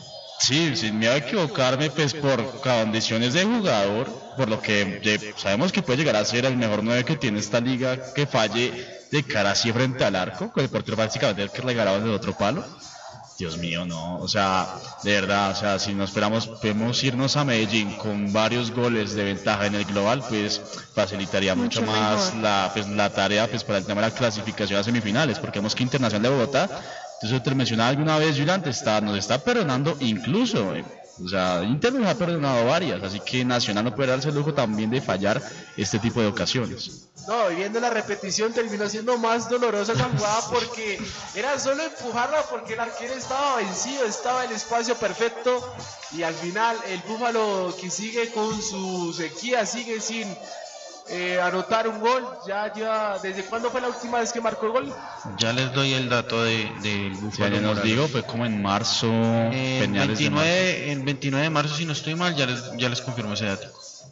sí, sin miedo a equivocarme, pues por condiciones de jugador, por lo que sabemos que puede llegar a ser el mejor nueve que tiene esta liga, que falle de cara así frente al arco, con el portero básicamente el que regalaba desde otro palo. Dios mío, no, o sea, de verdad, o sea, si nos esperamos, podemos irnos a Medellín con varios goles de ventaja en el global, pues facilitaría mucho, mucho más la, pues, la tarea pues para el tema de la clasificación a semifinales, porque vemos que Internacional de Bogotá, entonces te mencionaba alguna vez, Julián, te está, nos está perdonando incluso, eh, o sea, Inter nos ha perdonado varias, así que Nacional no puede darse el lujo también de fallar este tipo de ocasiones. No, y viendo la repetición terminó siendo más dolorosa la jugada porque era solo empujarla porque el arquero estaba vencido, estaba en el espacio perfecto y al final el Búfalo que sigue con su sequía, sigue sin eh, anotar un gol. Ya lleva, ¿desde cuándo fue la última vez que marcó el gol? Ya les doy el dato de, del Búfalo. Ya les digo, fue como en marzo, eh, finales veintinueve, de marzo. En veintinueve de marzo, si no estoy mal, ya les, ya les confirmo ese dato.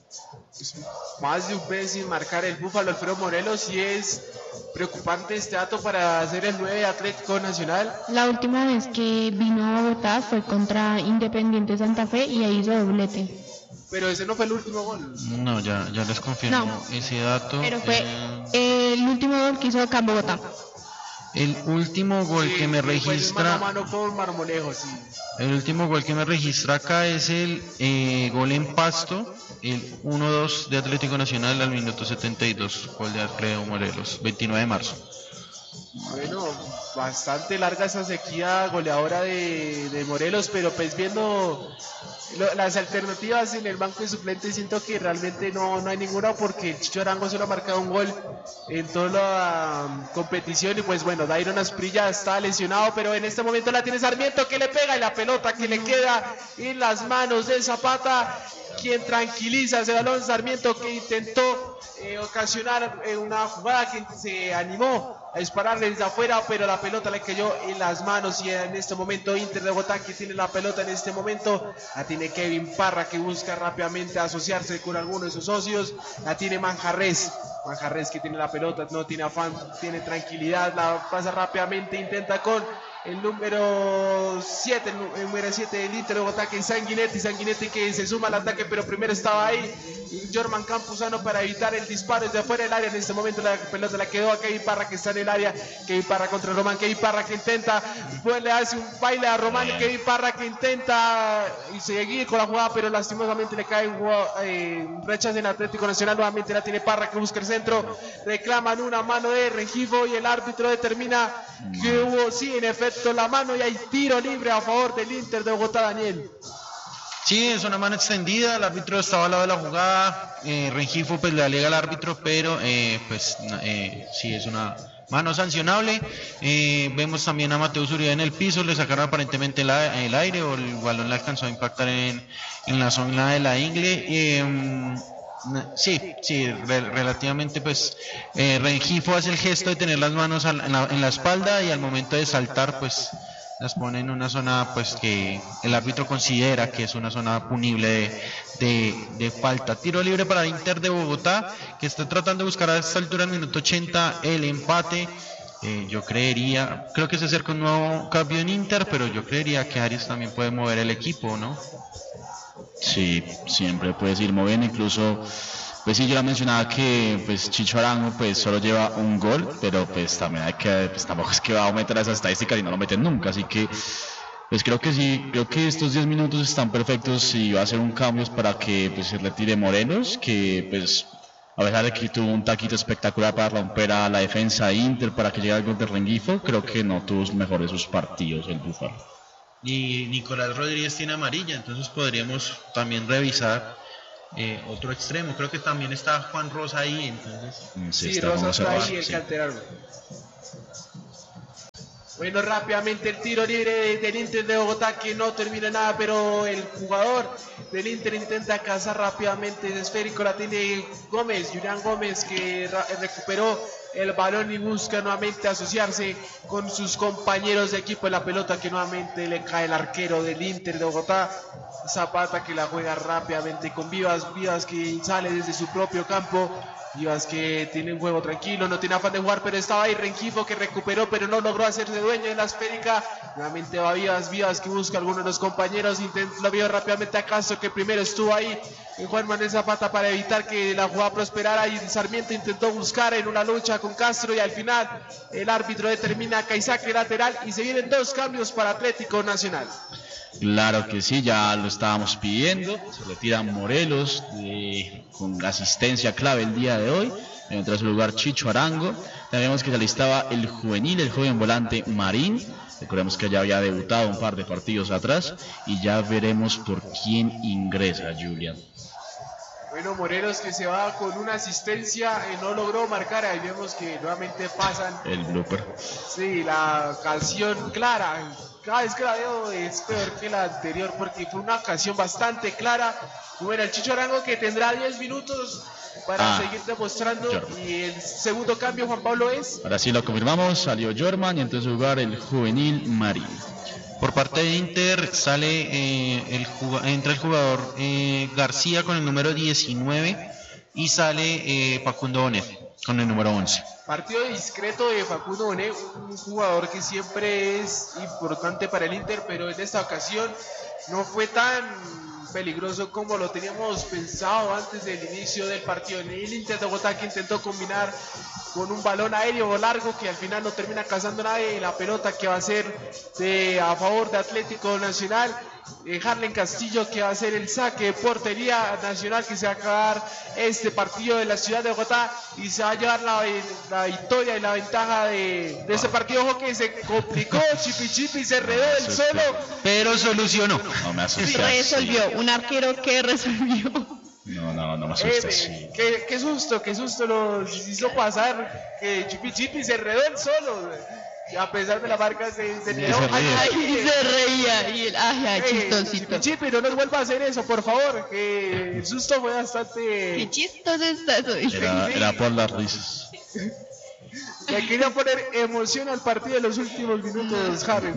Más de un mes sin marcar el Búfalo Alfredo Morelos, y es preocupante este dato para hacer el nueve Atlético Nacional. La última vez que vino a Bogotá fue contra Independiente Santa Fe y ahí hizo doblete. Pero ese no fue el último gol. No, ya, ya les confirmo no, ese dato. Pero fue eh, el último gol que hizo acá en Bogotá. El último gol sí, que me registra. Mano a mano con Marmolejo, sí. El último gol que me registra acá es el eh, gol en Pasto, el uno dos de Atlético Nacional al minuto setenta y dos, gol de Alfredo Morelos, veintinueve de marzo. Bueno, bastante larga esa sequía goleadora de, de Morelos, pero pues viendo lo, las alternativas en el banco de suplentes, siento que realmente no, no hay ninguna, porque Chicho Arango solo ha marcado un gol en toda la um, competición. Y pues bueno, Dairon Asprilla está lesionado, pero en este momento la tiene Sarmiento, que le pega, y la pelota que le queda en las manos de Zapata, quien tranquiliza ese balón. Sarmiento que intentó eh, ocasionar eh, una jugada, que se animó a disparar desde afuera, pero la pelota le cayó en las manos. Y en este momento Inter de Bogotá, que tiene la pelota en este momento, la tiene Kevin Parra, que busca rápidamente asociarse con alguno de sus socios. La tiene Manjarres, Manjarres que tiene la pelota, no tiene afán, tiene tranquilidad, la pasa rápidamente, intenta con el número siete, el número siete del Inter de Bogotá, que es Sanguinetti, Sanguinetti que se suma al ataque, pero primero estaba ahí Jorman Campuzano para evitar el disparo desde afuera del área. En este momento la pelota la quedó a Kevin Parra, que está en el área. Kevin Parra contra Román, Kevin Parra que intenta, pues le hace un baile a Román, y Kevin Parra que intenta y seguir con la jugada, pero lastimosamente le cae un eh, rechazo en Atlético Nacional. Nuevamente la tiene Parra, que busca el centro, reclaman una mano de Rengifo y el árbitro determina que hubo, sí, en efecto, la mano, y hay tiro libre a favor del Inter de Bogotá, Daniel. Sí, es una mano extendida, el árbitro estaba al lado de la jugada, eh, Rengifo pues le alega al árbitro, pero eh, pues eh, sí es una mano sancionable. Eh, vemos también a Mateus Uribe en el piso, le sacaron aparentemente la, el aire, o el balón le alcanzó a impactar en, en la zona de la ingle. Eh, Sí, sí, re- relativamente pues eh, Rengifo hace el gesto de tener las manos en la, en la espalda, y al momento de saltar pues las pone en una zona pues que el árbitro considera que es una zona punible de, de, de falta. Tiro libre para Inter de Bogotá, que está tratando de buscar a esta altura, en el minuto ochenta, el empate. Eh, yo creería, creo que se acerca un nuevo cambio en Inter, pero yo creería que Arias también puede mover el equipo, ¿no? Sí, siempre puedes ir moviendo, incluso Pues sí, yo la mencionaba que pues Chicho Arango pues solo lleva un gol, pero pues también hay que, pues tampoco es que va a aumentar esas estadísticas y no lo meten nunca, así que pues creo que sí, creo que estos diez minutos están perfectos y va a ser un cambio para que pues se retire Morelos, que pues a pesar de que tuvo un taquito espectacular para romper a la defensa de Inter para que llegue al gol de Rengifo, creo que no tuvo mejores sus partidos el Búfalo. Y Nicolás Rodríguez tiene amarilla, entonces podríamos también revisar eh, otro extremo. Creo que también está Juan Rosa ahí, entonces. Sí, sí Rosa está ahí, el sí. canterano. Bueno, rápidamente el tiro libre del Inter de Bogotá que no termina nada, pero el jugador del Inter intenta cazar rápidamente el esférico, la tiene Gómez, Julián Gómez, que recuperó el balón y busca nuevamente asociarse con sus compañeros de equipo en la pelota, que nuevamente le cae el arquero del Inter de Bogotá, Zapata, que la juega rápidamente con Vivas, Vivas que sale desde su propio campo. Vivas que tiene un juego tranquilo, no tiene afán de jugar, pero estaba ahí Rengifo que recuperó, pero no logró hacerse dueño de la esférica. Nuevamente va Vivas, Vivas que busca a alguno de los compañeros, intenta, lo vio rápidamente a Castro, que primero estuvo ahí en Juan Manuel Zapata para evitar que la jugada prosperara, y Sarmiento intentó buscar en una lucha con Castro, y al final el árbitro determina Caizaque lateral y se vienen dos cambios para Atlético Nacional. Claro que sí, ya lo estábamos pidiendo. Se retira Morelos eh, con asistencia clave el día de hoy. Entra en su lugar Chicho Arango. También vemos que se alistaba el juvenil, el joven volante Marín. Recordemos que ya había debutado un par de partidos atrás. Y ya veremos por quién ingresa, Julián. Bueno, Morelos que se va con una asistencia, eh, no logró marcar. Ahí vemos que nuevamente pasan. El blooper. Sí, la ocasión clara. Cada vez que la veo es peor que la anterior porque fue una ocasión bastante clara. Bueno, el Chicho Arango que tendrá diez minutos para ah, seguir demostrando. Jorman. Y el segundo cambio, Juan Pablo, es. Ahora sí lo confirmamos, salió Jorman y entonces jugar el juvenil Marín. Por parte de Inter sale eh, el entra el jugador eh, García con el número diecinueve y sale eh, Facundo Bonet con el número once. Partido discreto de Facundo Bonet, un jugador que siempre es importante para el Inter, pero en esta ocasión no fue tan peligroso como lo teníamos pensado antes del inicio del partido. El Inter de Bogotá que intentó combinar con un balón aéreo o largo que al final no termina cazando nadie, la pelota que va a ser de, a favor de Atlético Nacional. eh, Harlen Castillo que va a ser el saque de portería Nacional, que se va a acabar este partido de la ciudad de Bogotá y se va a llevar la, la victoria y la ventaja de, de ese partido. Ojo que se complicó, Chipi Chipi se enredó del solo, pero solucionó. No me asustas. Resolvió, un arquero que resolvió. No, no, no me asustas. Eh, qué, qué susto, qué susto nos hizo pasar que Chipi Chipi se enredó el solo. A pesar de la marca se, se, sí, se reía. Ay, se reía y el ay, ay, chistosito. Chipi Chipi, no nos vuelva a hacer eso, por favor, que el susto fue bastante. Qué chistoso está eso. Era, era por las risas. Le quería poner emoción al partido de los últimos minutos, Harry.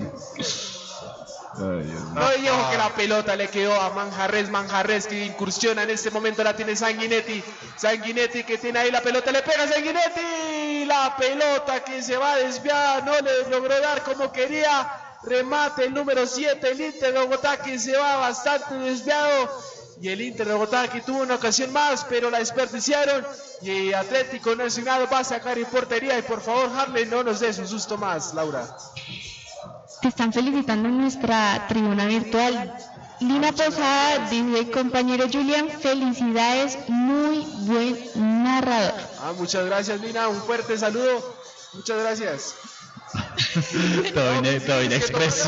No, y ojo que la pelota le quedó a Manjarres, Manjarres que incursiona en este momento, la tiene Sanguinetti, Sanguinetti que tiene ahí la pelota, le pega a Sanguinetti, la pelota que se va desviada, no le logró dar como quería, remate el número siete, el Inter de Bogotá que se va bastante desviado, y el Inter de Bogotá que tuvo una ocasión más, pero la desperdiciaron, y Atlético Nacional va a sacar en portería, y por favor Harley no nos des un susto más, Laura. Te están felicitando en nuestra tribuna virtual. Lina Posada dice, compañero Julián, felicidades, muy buen narrador. Ah, muchas gracias, Lina, un fuerte saludo, muchas gracias. Todo bien, todo bien expreso.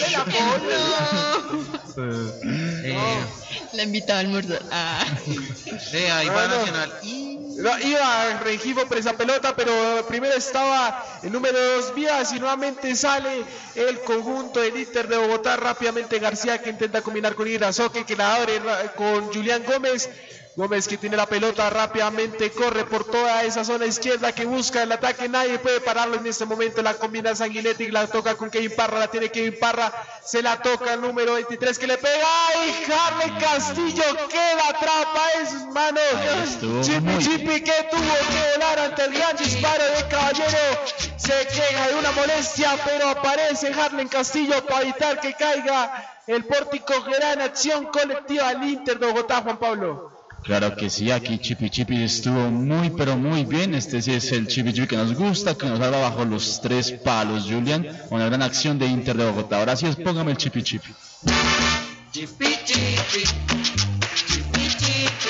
La invitaba al almorzar. Ah. Sí, ahí va Nacional. No, iba Rengifo por esa pelota, pero primero estaba el número dos Vías y nuevamente sale el conjunto del Inter de Bogotá. Rápidamente García que intenta combinar con Irazoque, que la abre con Julián Gómez. Gómez que tiene la pelota, rápidamente corre por toda esa zona izquierda que busca el ataque, nadie puede pararlo en este momento, la combina Sanguinetti, la toca con Kevin Parra, la tiene Kevin Parra, se la toca el número veintitrés que le pega, ¡ay! Harley Castillo queda, atrapa en sus manos, Chipi Chipi que tuvo que volar ante el gran disparo de Caballero, se queja de una molestia, pero aparece Harley Castillo para evitar que caiga el pórtico, gran acción colectiva al Inter de Bogotá, Juan Pablo. Claro que sí, aquí Chipi Chipi estuvo muy pero muy bien. Este sí es el Chipi Chipi que nos gusta, que nos salva bajo los tres palos, Julian. Una gran acción de Inter de Bogotá. Ahora sí es, póngame el Chipi Chipi. Chipi Chipi, Chipi Chipi.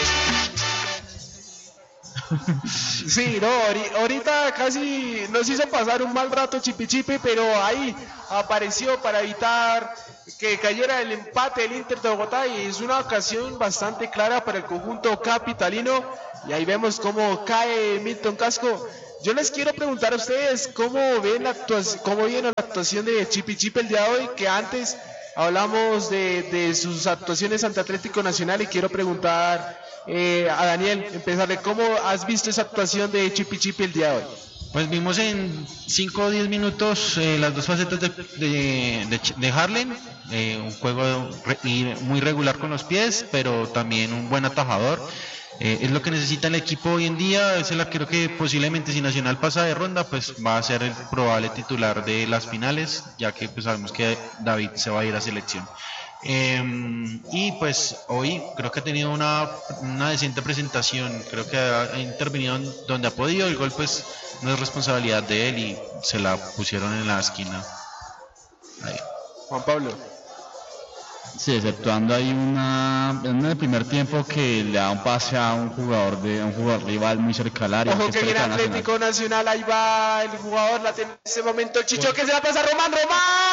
Sí, no, ahori- ahorita casi nos hizo pasar un mal rato Chipi Chipi, pero ahí apareció para evitar que cayera el empate del Inter de Bogotá y es una ocasión bastante clara para el conjunto capitalino y ahí vemos cómo cae Milton Casco. Yo les quiero preguntar a ustedes cómo ven la actuación, cómo vieron la actuación de Chipi Chipi el día de hoy, que antes hablamos de, de sus actuaciones ante Atlético Nacional y quiero preguntar eh, a Daniel, empezarle, ¿cómo has visto esa actuación de Chipi Chipi el día de hoy? Pues vimos en cinco o diez minutos eh, las dos facetas de, de, de, de Harlen, eh, un juego re, y muy regular con los pies, pero también un buen atajador. Eh, es lo que necesita el equipo hoy en día, es el arquero que posiblemente si Nacional pasa de ronda, pues va a ser el probable titular de las finales, ya que pues sabemos que David se va a ir a selección. Eh, y pues hoy creo que ha tenido una, una decente presentación, creo que ha, ha intervenido donde ha podido, el gol pues no es responsabilidad de él y se la pusieron en la esquina. Ahí. Juan Pablo. Sí, exceptuando hay una en el primer tiempo que le da un pase a un jugador de un jugador rival muy cerca al área. Ojo que que es viene cerca de Atlético Nacional. Ahí va el jugador, la tiene en ese momento el Chicho, que se la pasa a Román, Román.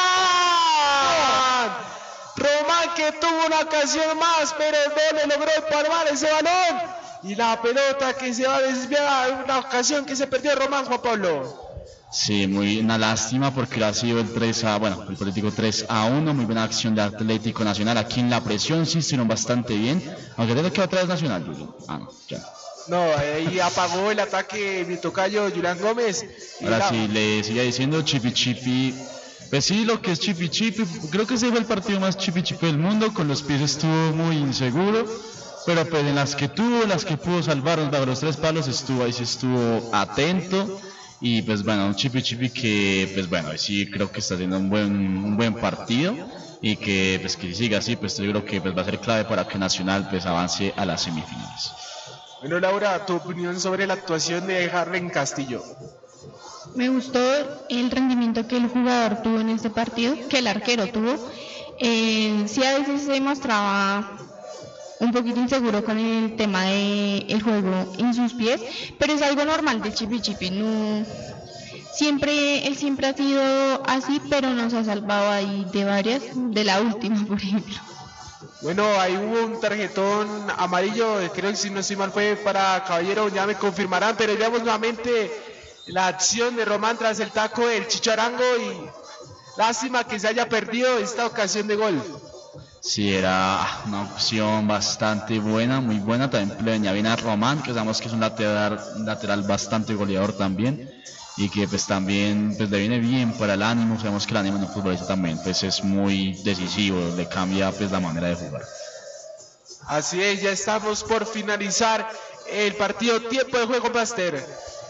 Román que tuvo una ocasión más, pero no le logró empalmar ese balón. Y la pelota que se va a desviar, una ocasión que se perdió Román, Juan Pablo. Sí, muy una lástima porque ha sido el tres a, bueno, el político tres a uno, muy buena acción de Atlético Nacional. Aquí en la presión sí hicieron bastante bien, aunque debe que otra vez Nacional, Julio. Ah, no, ya. No, ahí apagó el ataque mi tocayo Julián Gómez. Y Ahora la- sí, le sigue diciendo Chipi Chipi. Pues sí, lo que es Chipi Chipi, creo que ese fue el partido más Chipi Chipi del mundo, con los pies estuvo muy inseguro, pero pues en las que tuvo, las que pudo salvarnos bajo los tres palos, estuvo ahí, sí estuvo atento. Y pues bueno, un Chipi Chipi que pues bueno, sí creo que está haciendo un buen un buen partido y que pues que si siga así, pues yo creo que pues va a ser clave para que Nacional pues avance a las semifinales. Bueno, Laura, tu opinión sobre la actuación de Harlen Castillo. Me gustó el rendimiento que el jugador tuvo en este partido, que el arquero tuvo. Eh, sí, a veces se mostraba un poquito inseguro con el tema de el juego en sus pies, pero es algo normal de Chipi Chipi. No, siempre, él siempre ha sido así, pero nos ha salvado ahí de varias, de la última, por ejemplo. Bueno, ahí hubo un tarjetón amarillo, creo que si no estoy mal fue para Caballero, ya me confirmarán, pero veamos nuevamente la acción de Román tras el taco del Chicho Arango y lástima que se haya perdido esta ocasión de gol. Sí, era una opción bastante buena, muy buena. También le venía bien a Román, que sabemos que es un lateral, un lateral bastante goleador también. Y que pues también pues, le viene bien para el ánimo. Sabemos que el ánimo en un futbolista también pues, es muy decisivo, le cambia pues, la manera de jugar. Así es, ya estamos por finalizar el partido. Tiempo de juego, Master.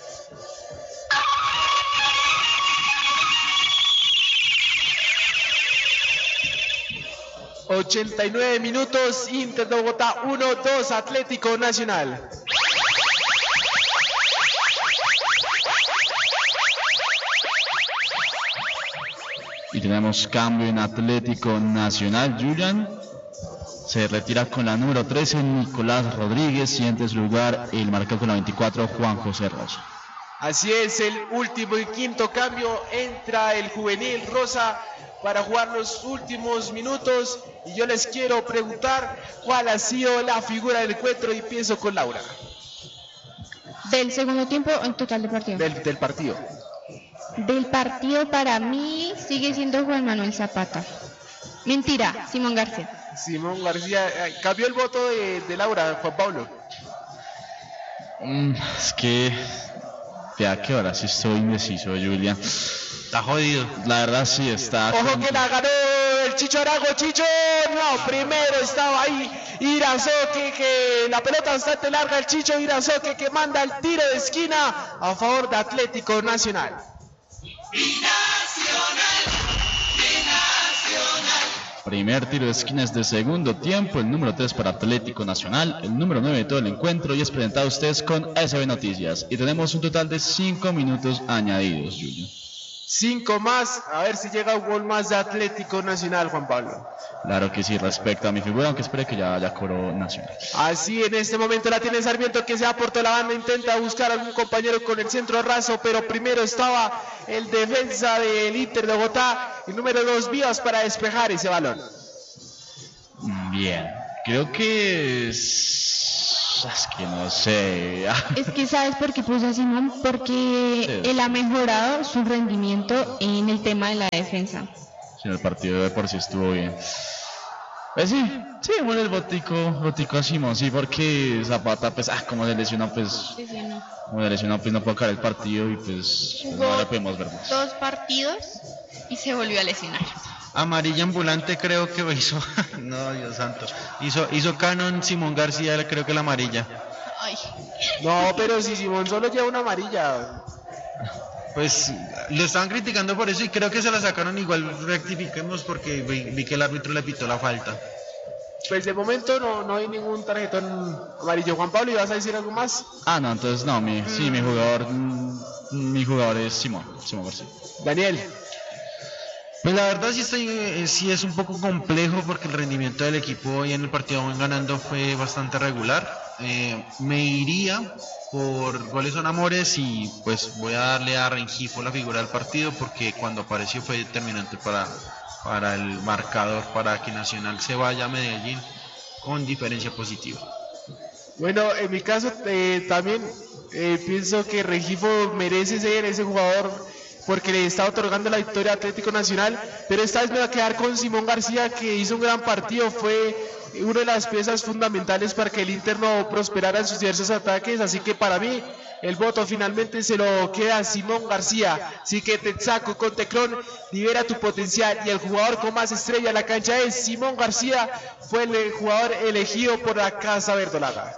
ochenta y nueve minutos, Inter de Bogotá uno dos, Atlético Nacional. Y tenemos cambio en Atlético Nacional. Julian se retira con la número trece, Nicolás Rodríguez, y en su lugar el marcador con la veinticuatro, Juan José Rosa. Así es, el último y quinto cambio, entra el juvenil Rosa para jugar los últimos minutos y yo les quiero preguntar cuál ha sido la figura del encuentro y empiezo con Laura. Del segundo tiempo en total de partido. Del, del partido. Del partido para mí sigue siendo Juan Manuel Zapata. Mentira, Simón García. Simón García, eh, cambió el voto de, de Laura, Juan Pablo. Mm, es que, vea que ahora sí estoy indeciso, Julian. Está jodido. La verdad sí está. Ojo con- que la ganó el Chicho Arango, Chicho, no, primero estaba ahí Irazoque, que la pelota bastante larga, el Chicho Irazoque que manda el tiro de esquina a favor de Atlético Nacional. Primero primer tiro de esquina es de segundo tiempo, el número tres para Atlético Nacional, el número nueve de todo el encuentro, y es presentado a ustedes con S B Noticias. Y tenemos un total de cinco minutos añadidos, Julio. Cinco más, a ver si llega un gol más de Atlético Nacional, Juan Pablo. Claro que sí, respecto a mi figura, aunque espere que ya, ya cobró Nacional. Así en este momento la tiene Sarmiento, que se va por toda la banda, intenta buscar a algún compañero con el centro raso, pero primero estaba el defensa del Inter de Bogotá, el número dos, Vías, para despejar ese balón. Bien, creo que es... Es que no sé. Es que ¿sabes por qué puse a Simón? Porque Sí. él ha mejorado su rendimiento en el tema de la defensa. Sí, el partido de por sí estuvo bien. Pues sí, sí, bueno, el botico, botico a Simón, sí, porque Zapata, pues, ah, como se lesionó, pues, Sí, sí, no. como se lesionó, pues no pudo caer el partido y pues, pues no le podemos ver más. Dos partidos y se volvió a lesionar. Amarilla ambulante creo que hizo, no Dios santo, hizo, hizo Canon Simón García, creo que la amarilla. Ay. No, pero si Simón solo lleva una amarilla. Pues lo estaban criticando por eso y creo que se la sacaron, igual rectifiquemos porque vi, vi que el árbitro le pitó la falta. Pues de momento no, no hay ningún tarjetón amarillo. Juan Pablo, ¿ibas a decir algo más? Ah, no, entonces no, mi, sí, mi jugador, mm, mi jugador es Simón, Simón García. Daniel. Pues la verdad sí, estoy, eh, sí es un poco complejo porque el rendimiento del equipo hoy en el partido van ganando fue bastante regular. Eh, me iría por goles son amores y pues voy a darle a Rengifo la figura del partido porque cuando apareció fue determinante para, para el marcador, para que Nacional se vaya a Medellín con diferencia positiva. Bueno, en mi caso eh, también eh, pienso que Rengifo merece ser ese jugador porque le está otorgando la victoria a Atlético Nacional, pero esta vez me va a quedar con Simón García, que hizo un gran partido, fue una de las piezas fundamentales para que el Inter no prosperara en sus diversos ataques, así que para mí el voto finalmente se lo queda a Simón García. Así que Texaco con Teclón, libera tu potencial, y el jugador con más estrella en la cancha es Simón García, fue el jugador elegido por la Casa Verdolaga.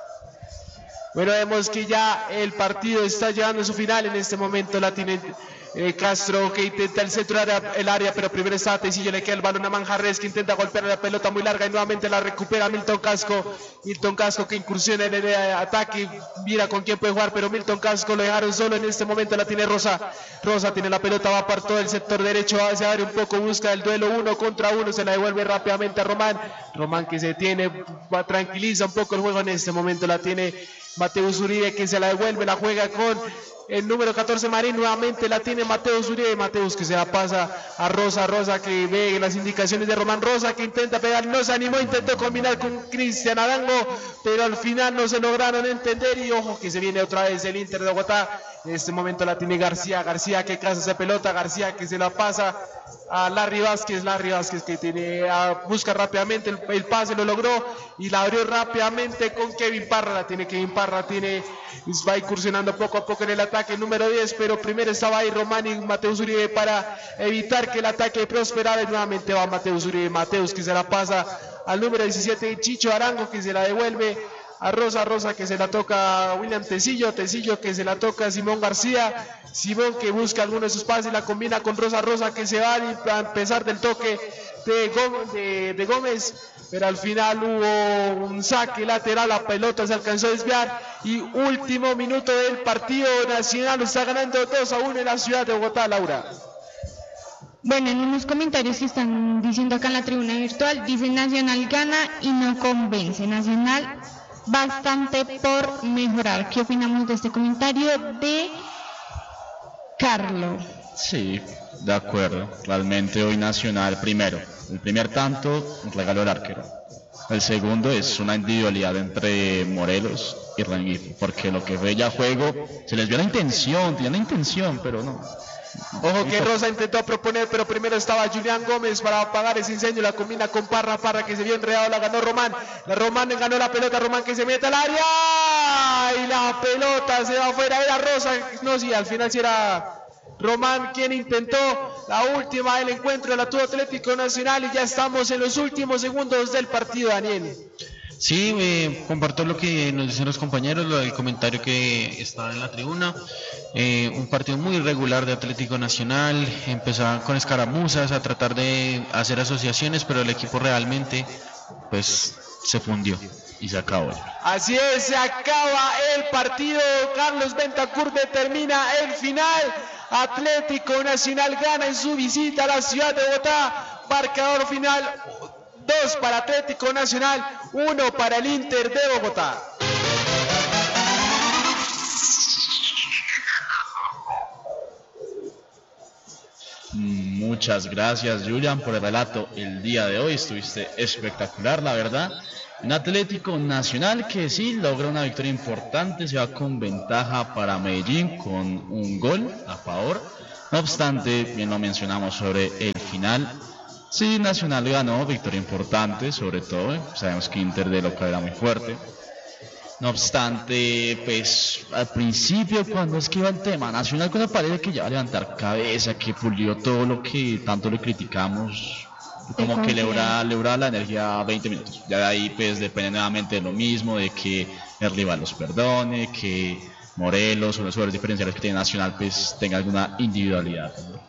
Bueno, vemos que ya el partido está llegando a su final. En este momento la tiene eh, Castro, que intenta el centro del área, el área, pero primero está Tecillo, le queda el balón a Manjarres, que intenta golpear la pelota muy larga y nuevamente la recupera Milton Casco. Milton Casco que incursiona en el eh, ataque, mira con quién puede jugar, pero Milton Casco lo dejaron solo. En este momento la tiene Rosa. Rosa tiene la pelota, va por todo el sector derecho, se abre un poco, busca el duelo uno contra uno, se la devuelve rápidamente a Román. Román que se tiene, va, tranquiliza un poco el juego. En este momento la tiene Mateus Uribe, que se la devuelve, la juega con el número catorce Marín, nuevamente la tiene Mateus Uribe, Mateus que se la pasa a Rosa, Rosa que ve las indicaciones de Román, Rosa que intenta pegar, no se animó, intentó combinar con Cristian Arango, pero al final no se lograron entender, y ojo que se viene otra vez el Inter de Bogotá. En este momento la tiene García, García que caza esa pelota, García que se la pasa a Larry Vázquez, Larry Vázquez que tiene, a, busca rápidamente el, el pase, lo logró y la abrió rápidamente con Kevin Parra, la tiene Kevin Parra, tiene, va incursionando poco a poco en el ataque, número diez, pero primero estaba ahí Román y Mateus Uribe para evitar que el ataque prosperara, y nuevamente va Mateus Uribe, Mateus que se la pasa al número diecisiete Chicho Arango, que se la devuelve a Rosa, Rosa que se la toca a William Tecillo, Tecillo que se la toca a Simón García, Simón que busca alguno de sus pases, la combina con Rosa, Rosa que se va a empezar del toque de Gómez, de, de Gómez, pero al final hubo un saque lateral, la pelota se alcanzó a desviar, y último minuto del partido, Nacional está ganando dos a uno en la ciudad de Bogotá, Laura. Bueno, en unos comentarios que están diciendo acá en la tribuna virtual, dicen Nacional gana y no convence, Nacional bastante por mejorar. ¿Qué opinamos de este comentario de Carlos? Sí, de acuerdo. Realmente hoy Nacional, primero, el primer tanto regaló el arquero. El segundo es una individualidad entre Morelos y Rengifo, porque lo que fue ya juego, se les vio la intención, tenían la intención, pero no. Ojo que Rosa intentó proponer, pero primero estaba Julián Gómez para apagar ese incendio, la combina con Parra, Parra que se vio enredado, la ganó Román, la Román ganó la pelota, Román que se mete al área, y la pelota se va afuera, era Rosa, no, sí, al final sí era Román quien intentó la última del encuentro, la tuvo Atlético Nacional, y ya estamos en los últimos segundos del partido, Daniel. Sí, eh, comparto lo que nos dicen los compañeros, lo del comentario que estaba en la tribuna. Eh, un partido muy irregular de Atlético Nacional, empezaban con escaramuzas a tratar de hacer asociaciones, pero el equipo realmente pues se fundió y se acabó. Así es, se acaba el partido. Carlos Bentancur determina el final. Atlético Nacional gana en su visita a la ciudad de Bogotá. Marcador final: dos para Atlético Nacional, uno para el Inter de Bogotá. Muchas gracias, Julian, por el relato el día de hoy. Estuviste espectacular, la verdad. Un Atlético Nacional que sí logra una victoria importante, se va con ventaja para Medellín con un gol a favor. No obstante, bien lo mencionamos sobre el final. Sí, Nacional ganó, victoria importante, sobre todo. Sabemos que Inter de local era muy fuerte. No obstante, pues al principio, cuando es que iba el tema, Nacional con la pared que ya va a levantar cabeza, que pulió todo lo que tanto le criticamos, como que le dura, le dura la energía veinte minutos. Ya de ahí, pues depende nuevamente de lo mismo, de que el rival los perdone, que Morelos o los jugadores diferenciales que tiene Nacional, pues tenga alguna individualidad.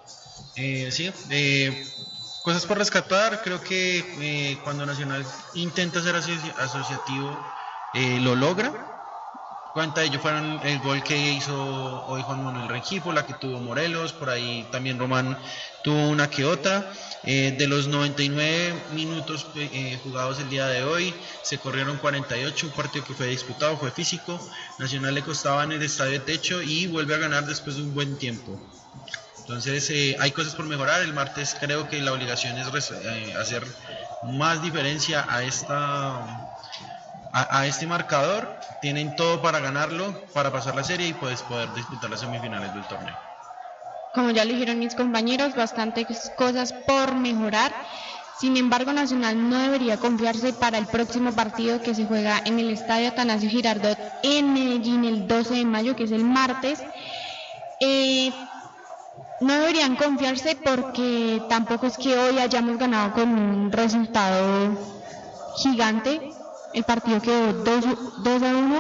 Eh, sí, eh. Cosas por rescatar, creo que eh, cuando Nacional intenta ser asoci- asociativo, eh, lo logra. Cuenta de ello fueron el gol que hizo hoy Juan Manuel Rengifo, la que tuvo Morelos, por ahí también Román tuvo una que otra. Eh, de los noventa y nueve minutos eh, jugados el día de hoy, se corrieron cuarenta y ocho, un partido que fue disputado, fue físico. Nacional le costaba en el estadio de techo y vuelve a ganar después de un buen tiempo. Entonces eh, hay cosas por mejorar. El martes creo que la obligación es res- eh, hacer más diferencia a esta a, a este marcador. Tienen todo para ganarlo, para pasar la serie y pues poder disputar las semifinales del torneo. Como ya lo dijeron mis compañeros, bastantes cosas por mejorar. Sin embargo, Nacional no debería confiarse para el próximo partido que se juega en el Estadio Atanasio Girardot en Medellín el doce de mayo, que es el martes. Eh, No deberían confiarse porque tampoco es que hoy hayamos ganado con un resultado gigante. El partido quedó dos a uno.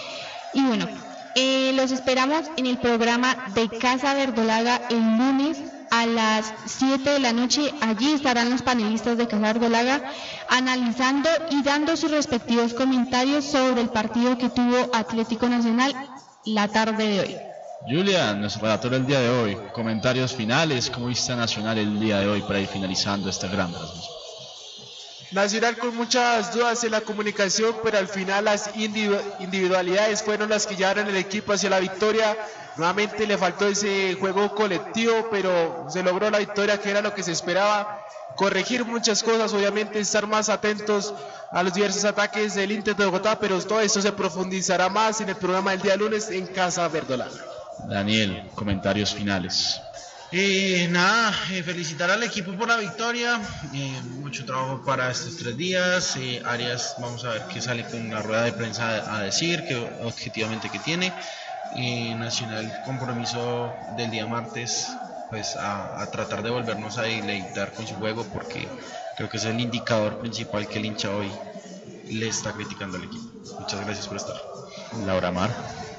Y bueno, eh, los esperamos en el programa de Casa Verdolaga el lunes a las siete de la noche. Allí estarán los panelistas de Casa Verdolaga analizando y dando sus respectivos comentarios sobre el partido que tuvo Atlético Nacional la tarde de hoy. Julian, nuestro relator el día de hoy, comentarios finales, ¿cómo viste a Nacional el día de hoy para ir finalizando esta gran transmisión? Nacional con muchas dudas en la comunicación, pero al final las individu- individualidades fueron las que llevaron el equipo hacia la victoria. Nuevamente le faltó ese juego colectivo, pero se logró la victoria, que era lo que se esperaba. Corregir muchas cosas, obviamente estar más atentos a los diversos ataques del Inter de Bogotá, pero todo esto se profundizará más en el programa del día lunes en Casa Verdolaga. Daniel, comentarios finales. Eh, nada, eh, felicitar al equipo por la victoria. Eh, mucho trabajo para estos tres días. Eh, Arias, vamos a ver qué sale con la rueda de prensa a, a decir, que objetivamente que tiene. Eh, Nacional, compromiso del día martes, pues a, a tratar de volvernos a deleitar con su juego, porque creo que es el indicador principal que el hincha hoy le está criticando al equipo. Muchas gracias por estar. Laura Mar.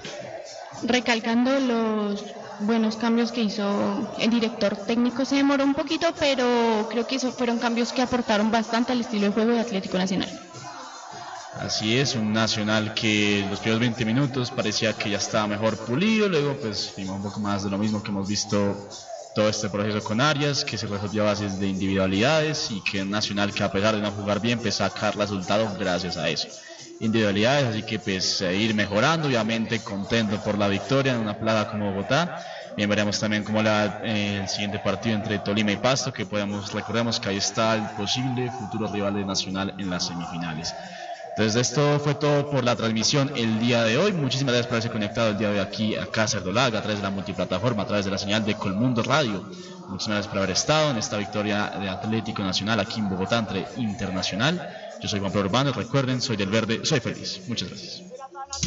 Recalcando los buenos cambios que hizo el director técnico, se demoró un poquito, pero creo que esos fueron cambios que aportaron bastante al estilo de juego de Atlético Nacional. Así es, un Nacional que los primeros veinte minutos parecía que ya estaba mejor pulido, luego pues vimos un poco más de lo mismo que hemos visto todo este proceso con Arias, que se resolvió a bases de individualidades, y que un Nacional que a pesar de no jugar bien, pues sacar resultados gracias a eso. Individualidades, así que pues eh, ir mejorando, obviamente contento por la victoria en una plaza como Bogotá. Bien, veremos también cómo la, eh, el siguiente partido entre Tolima y Pasto, que podemos, recordemos que ahí está el posible futuro rival de Nacional en las semifinales. Entonces esto fue todo por la transmisión el día de hoy. Muchísimas gracias por haberse conectado el día de hoy aquí a Casa Verdolaga, a través de la multiplataforma, a través de la señal de Colmundo Radio. Muchísimas gracias por haber estado en esta victoria de Atlético Nacional aquí en Bogotá entre Internacional. Yo soy Juan Pedro Urbano, recuerden, soy del Verde, soy feliz. Muchas gracias.